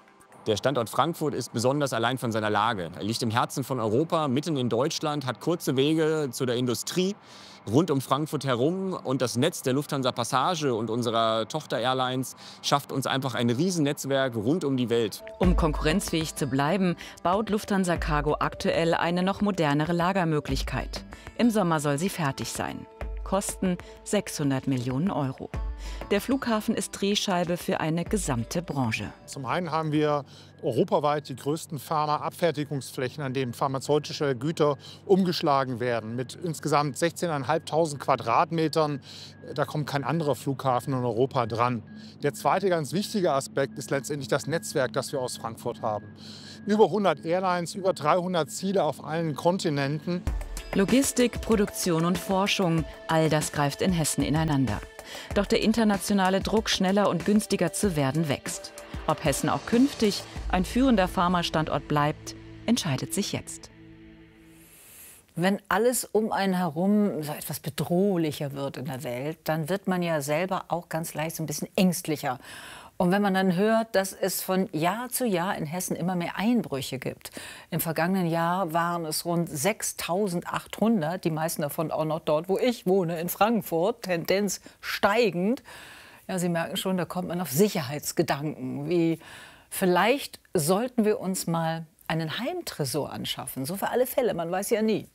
Der Standort Frankfurt ist besonders allein von seiner Lage. Er liegt im Herzen von Europa, mitten in Deutschland, hat kurze Wege zu der Industrie rund um Frankfurt herum. Und das Netz der Lufthansa Passage und unserer Tochter-Airlines schafft uns einfach ein Riesennetzwerk rund um die Welt. Um konkurrenzfähig zu bleiben, baut Lufthansa Cargo aktuell eine noch modernere Lagermöglichkeit. Im Sommer soll sie fertig sein. Kosten 600 Millionen Euro. Der Flughafen ist Drehscheibe für eine gesamte Branche. Zum einen haben wir europaweit die größten Pharmaabfertigungsflächen, an denen pharmazeutische Güter umgeschlagen werden, mit insgesamt 16.500 Quadratmetern. Da kommt kein anderer Flughafen in Europa dran. Der zweite ganz wichtige Aspekt ist letztendlich das Netzwerk, das wir aus Frankfurt haben. Über 100 Airlines, über 300 Ziele auf allen Kontinenten. Logistik, Produktion und Forschung, all das greift in Hessen ineinander. Doch der internationale Druck, schneller und günstiger zu werden, wächst. Ob Hessen auch künftig ein führender Pharmastandort bleibt, entscheidet sich jetzt. Wenn alles um einen herum so etwas bedrohlicher wird in der Welt, dann wird man ja selber auch ganz leicht so ein bisschen ängstlicher. Und wenn man dann hört, dass es von Jahr zu Jahr in Hessen immer mehr Einbrüche gibt. Im vergangenen Jahr waren es rund 6.800, die meisten davon auch noch dort, wo ich wohne, in Frankfurt, Tendenz steigend. Ja, Sie merken schon, da kommt man auf Sicherheitsgedanken, wie vielleicht sollten wir uns mal einen Heimtresor anschaffen, so für alle Fälle, man weiß ja nie.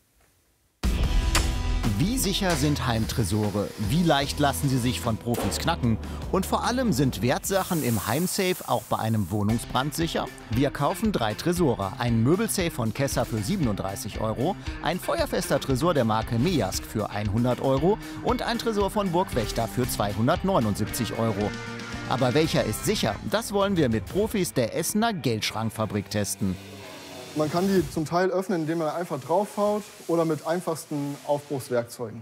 Wie sicher sind Heimtresore? Wie leicht lassen sie sich von Profis knacken? Und vor allem, sind Wertsachen im Heimsafe auch bei einem Wohnungsbrand sicher? Wir kaufen 3 Tresore. Ein Möbelsafe von Kessa für 37 €, ein feuerfester Tresor der Marke Meask für 100 € und ein Tresor von Burg Wächter für 279 €. Aber welcher ist sicher? Das wollen wir mit Profis der Essener Geldschrankfabrik testen. Man kann die zum Teil öffnen, indem man einfach draufhaut oder mit einfachsten Aufbruchswerkzeugen.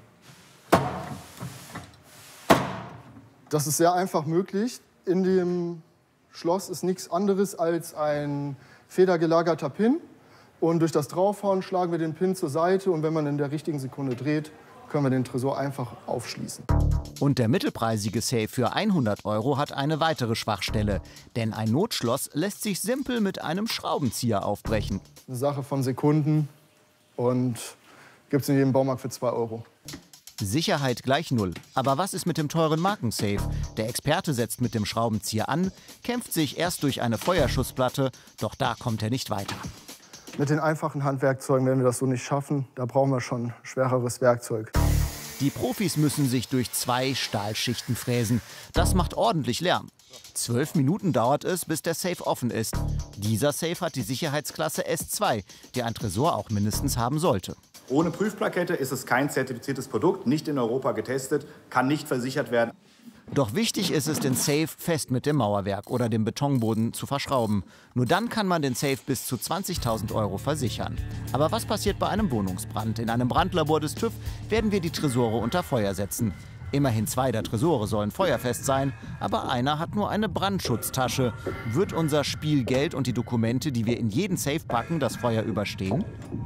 Das ist sehr einfach möglich. In dem Schloss ist nichts anderes als ein federgelagerter Pin. Und durch das Draufhauen schlagen wir den Pin zur Seite. Und wenn man in der richtigen Sekunde dreht, können wir den Tresor einfach aufschließen. Und der mittelpreisige Safe für 100 € hat eine weitere Schwachstelle. Denn ein Notschloss lässt sich simpel mit einem Schraubenzieher aufbrechen. Eine Sache von Sekunden und gibt es in jedem Baumarkt für 2 €. Sicherheit gleich 0. Aber was ist mit dem teuren Markensafe? Der Experte setzt mit dem Schraubenzieher an, kämpft sich erst durch eine Feuerschutzplatte, doch da kommt er nicht weiter. Mit den einfachen Handwerkzeugen werden wir das so nicht schaffen. Da brauchen wir schon schwereres Werkzeug. Die Profis müssen sich durch 2 Stahlschichten fräsen. Das macht ordentlich Lärm. 12 Minuten dauert es, bis der Safe offen ist. Dieser Safe hat die Sicherheitsklasse S2, die ein Tresor auch mindestens haben sollte. Ohne Prüfplakette ist es kein zertifiziertes Produkt, nicht in Europa getestet, kann nicht versichert werden. Doch wichtig ist es, den Safe fest mit dem Mauerwerk oder dem Betonboden zu verschrauben. Nur dann kann man den Safe bis zu 20.000 € versichern. Aber was passiert bei einem Wohnungsbrand? In einem Brandlabor des TÜV werden wir die Tresore unter Feuer setzen. Immerhin 2 der Tresore sollen feuerfest sein, aber einer hat nur eine Brandschutztasche. Wird unser Spielgeld und die Dokumente, die wir in jeden Safe packen, das Feuer überstehen?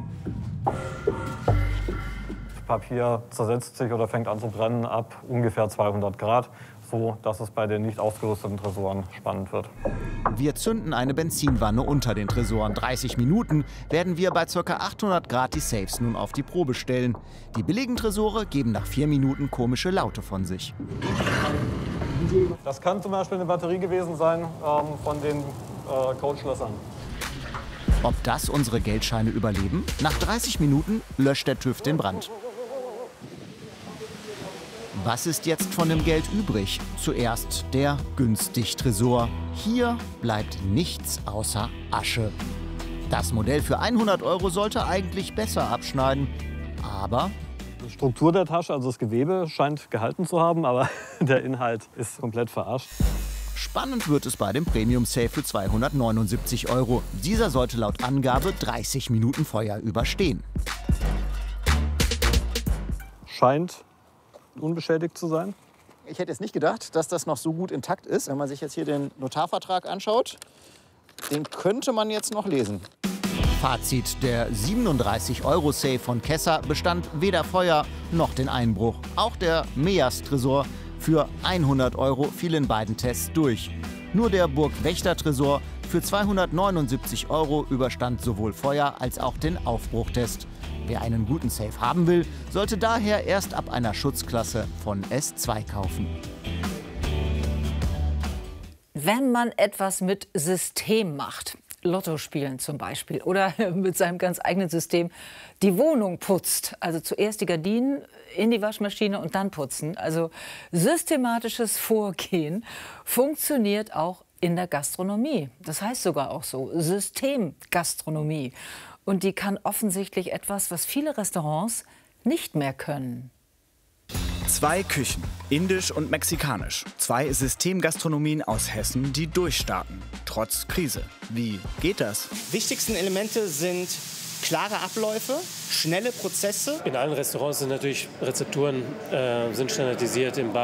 Papier zersetzt sich oder fängt an zu brennen ab ungefähr 200 Grad, so dass es bei den nicht ausgerüsteten Tresoren spannend wird. Wir zünden eine Benzinwanne unter den Tresoren. 30 Minuten werden wir bei ca. 800 Grad die Safes nun auf die Probe stellen. Die billigen Tresore geben nach 4 Minuten komische Laute von sich. Das kann zum Beispiel eine Batterie gewesen sein von den Codeschlössern. Ob das unsere Geldscheine überleben? Nach 30 Minuten löscht der TÜV den Brand. Was ist jetzt von dem Geld übrig? Zuerst der Günstig-Tresor. Hier bleibt nichts außer Asche. Das Modell für 100 € sollte eigentlich besser abschneiden. Aber die Struktur der Tasche, also das Gewebe, scheint gehalten zu haben, aber der Inhalt ist komplett verarscht. Spannend wird es bei dem Premium-Safe für 279 €. Dieser sollte laut Angabe 30 Minuten Feuer überstehen. Scheint unbeschädigt zu sein. Ich hätte jetzt nicht gedacht, dass das noch so gut intakt ist. Wenn man sich jetzt hier den Notarvertrag anschaut, den könnte man jetzt noch lesen. Fazit: Der 37 € Safe von Kessa bestand weder Feuer noch den Einbruch. Auch der Meask-Tresor für 100 € fiel in beiden Tests durch. Nur der Burg Wächter Tresor Für 279 € überstand sowohl Feuer als auch den Aufbruchtest. Wer einen guten Safe haben will, sollte daher erst ab einer Schutzklasse von S2 kaufen. Wenn man etwas mit System macht, Lotto spielen zum Beispiel, oder mit seinem ganz eigenen System die Wohnung putzt, also zuerst die Gardinen in die Waschmaschine und dann putzen, also systematisches Vorgehen, funktioniert auch in der Gastronomie. Das heißt sogar auch so, Systemgastronomie. Und die kann offensichtlich etwas, was viele Restaurants nicht mehr können. 2 Küchen, indisch und mexikanisch. 2 Systemgastronomien aus Hessen, die durchstarten, trotz Krise. Wie geht das? Wichtigsten Elemente sind klare Abläufe, schnelle Prozesse. In allen Restaurants sind natürlich Rezepturen sind standardisiert im Bar.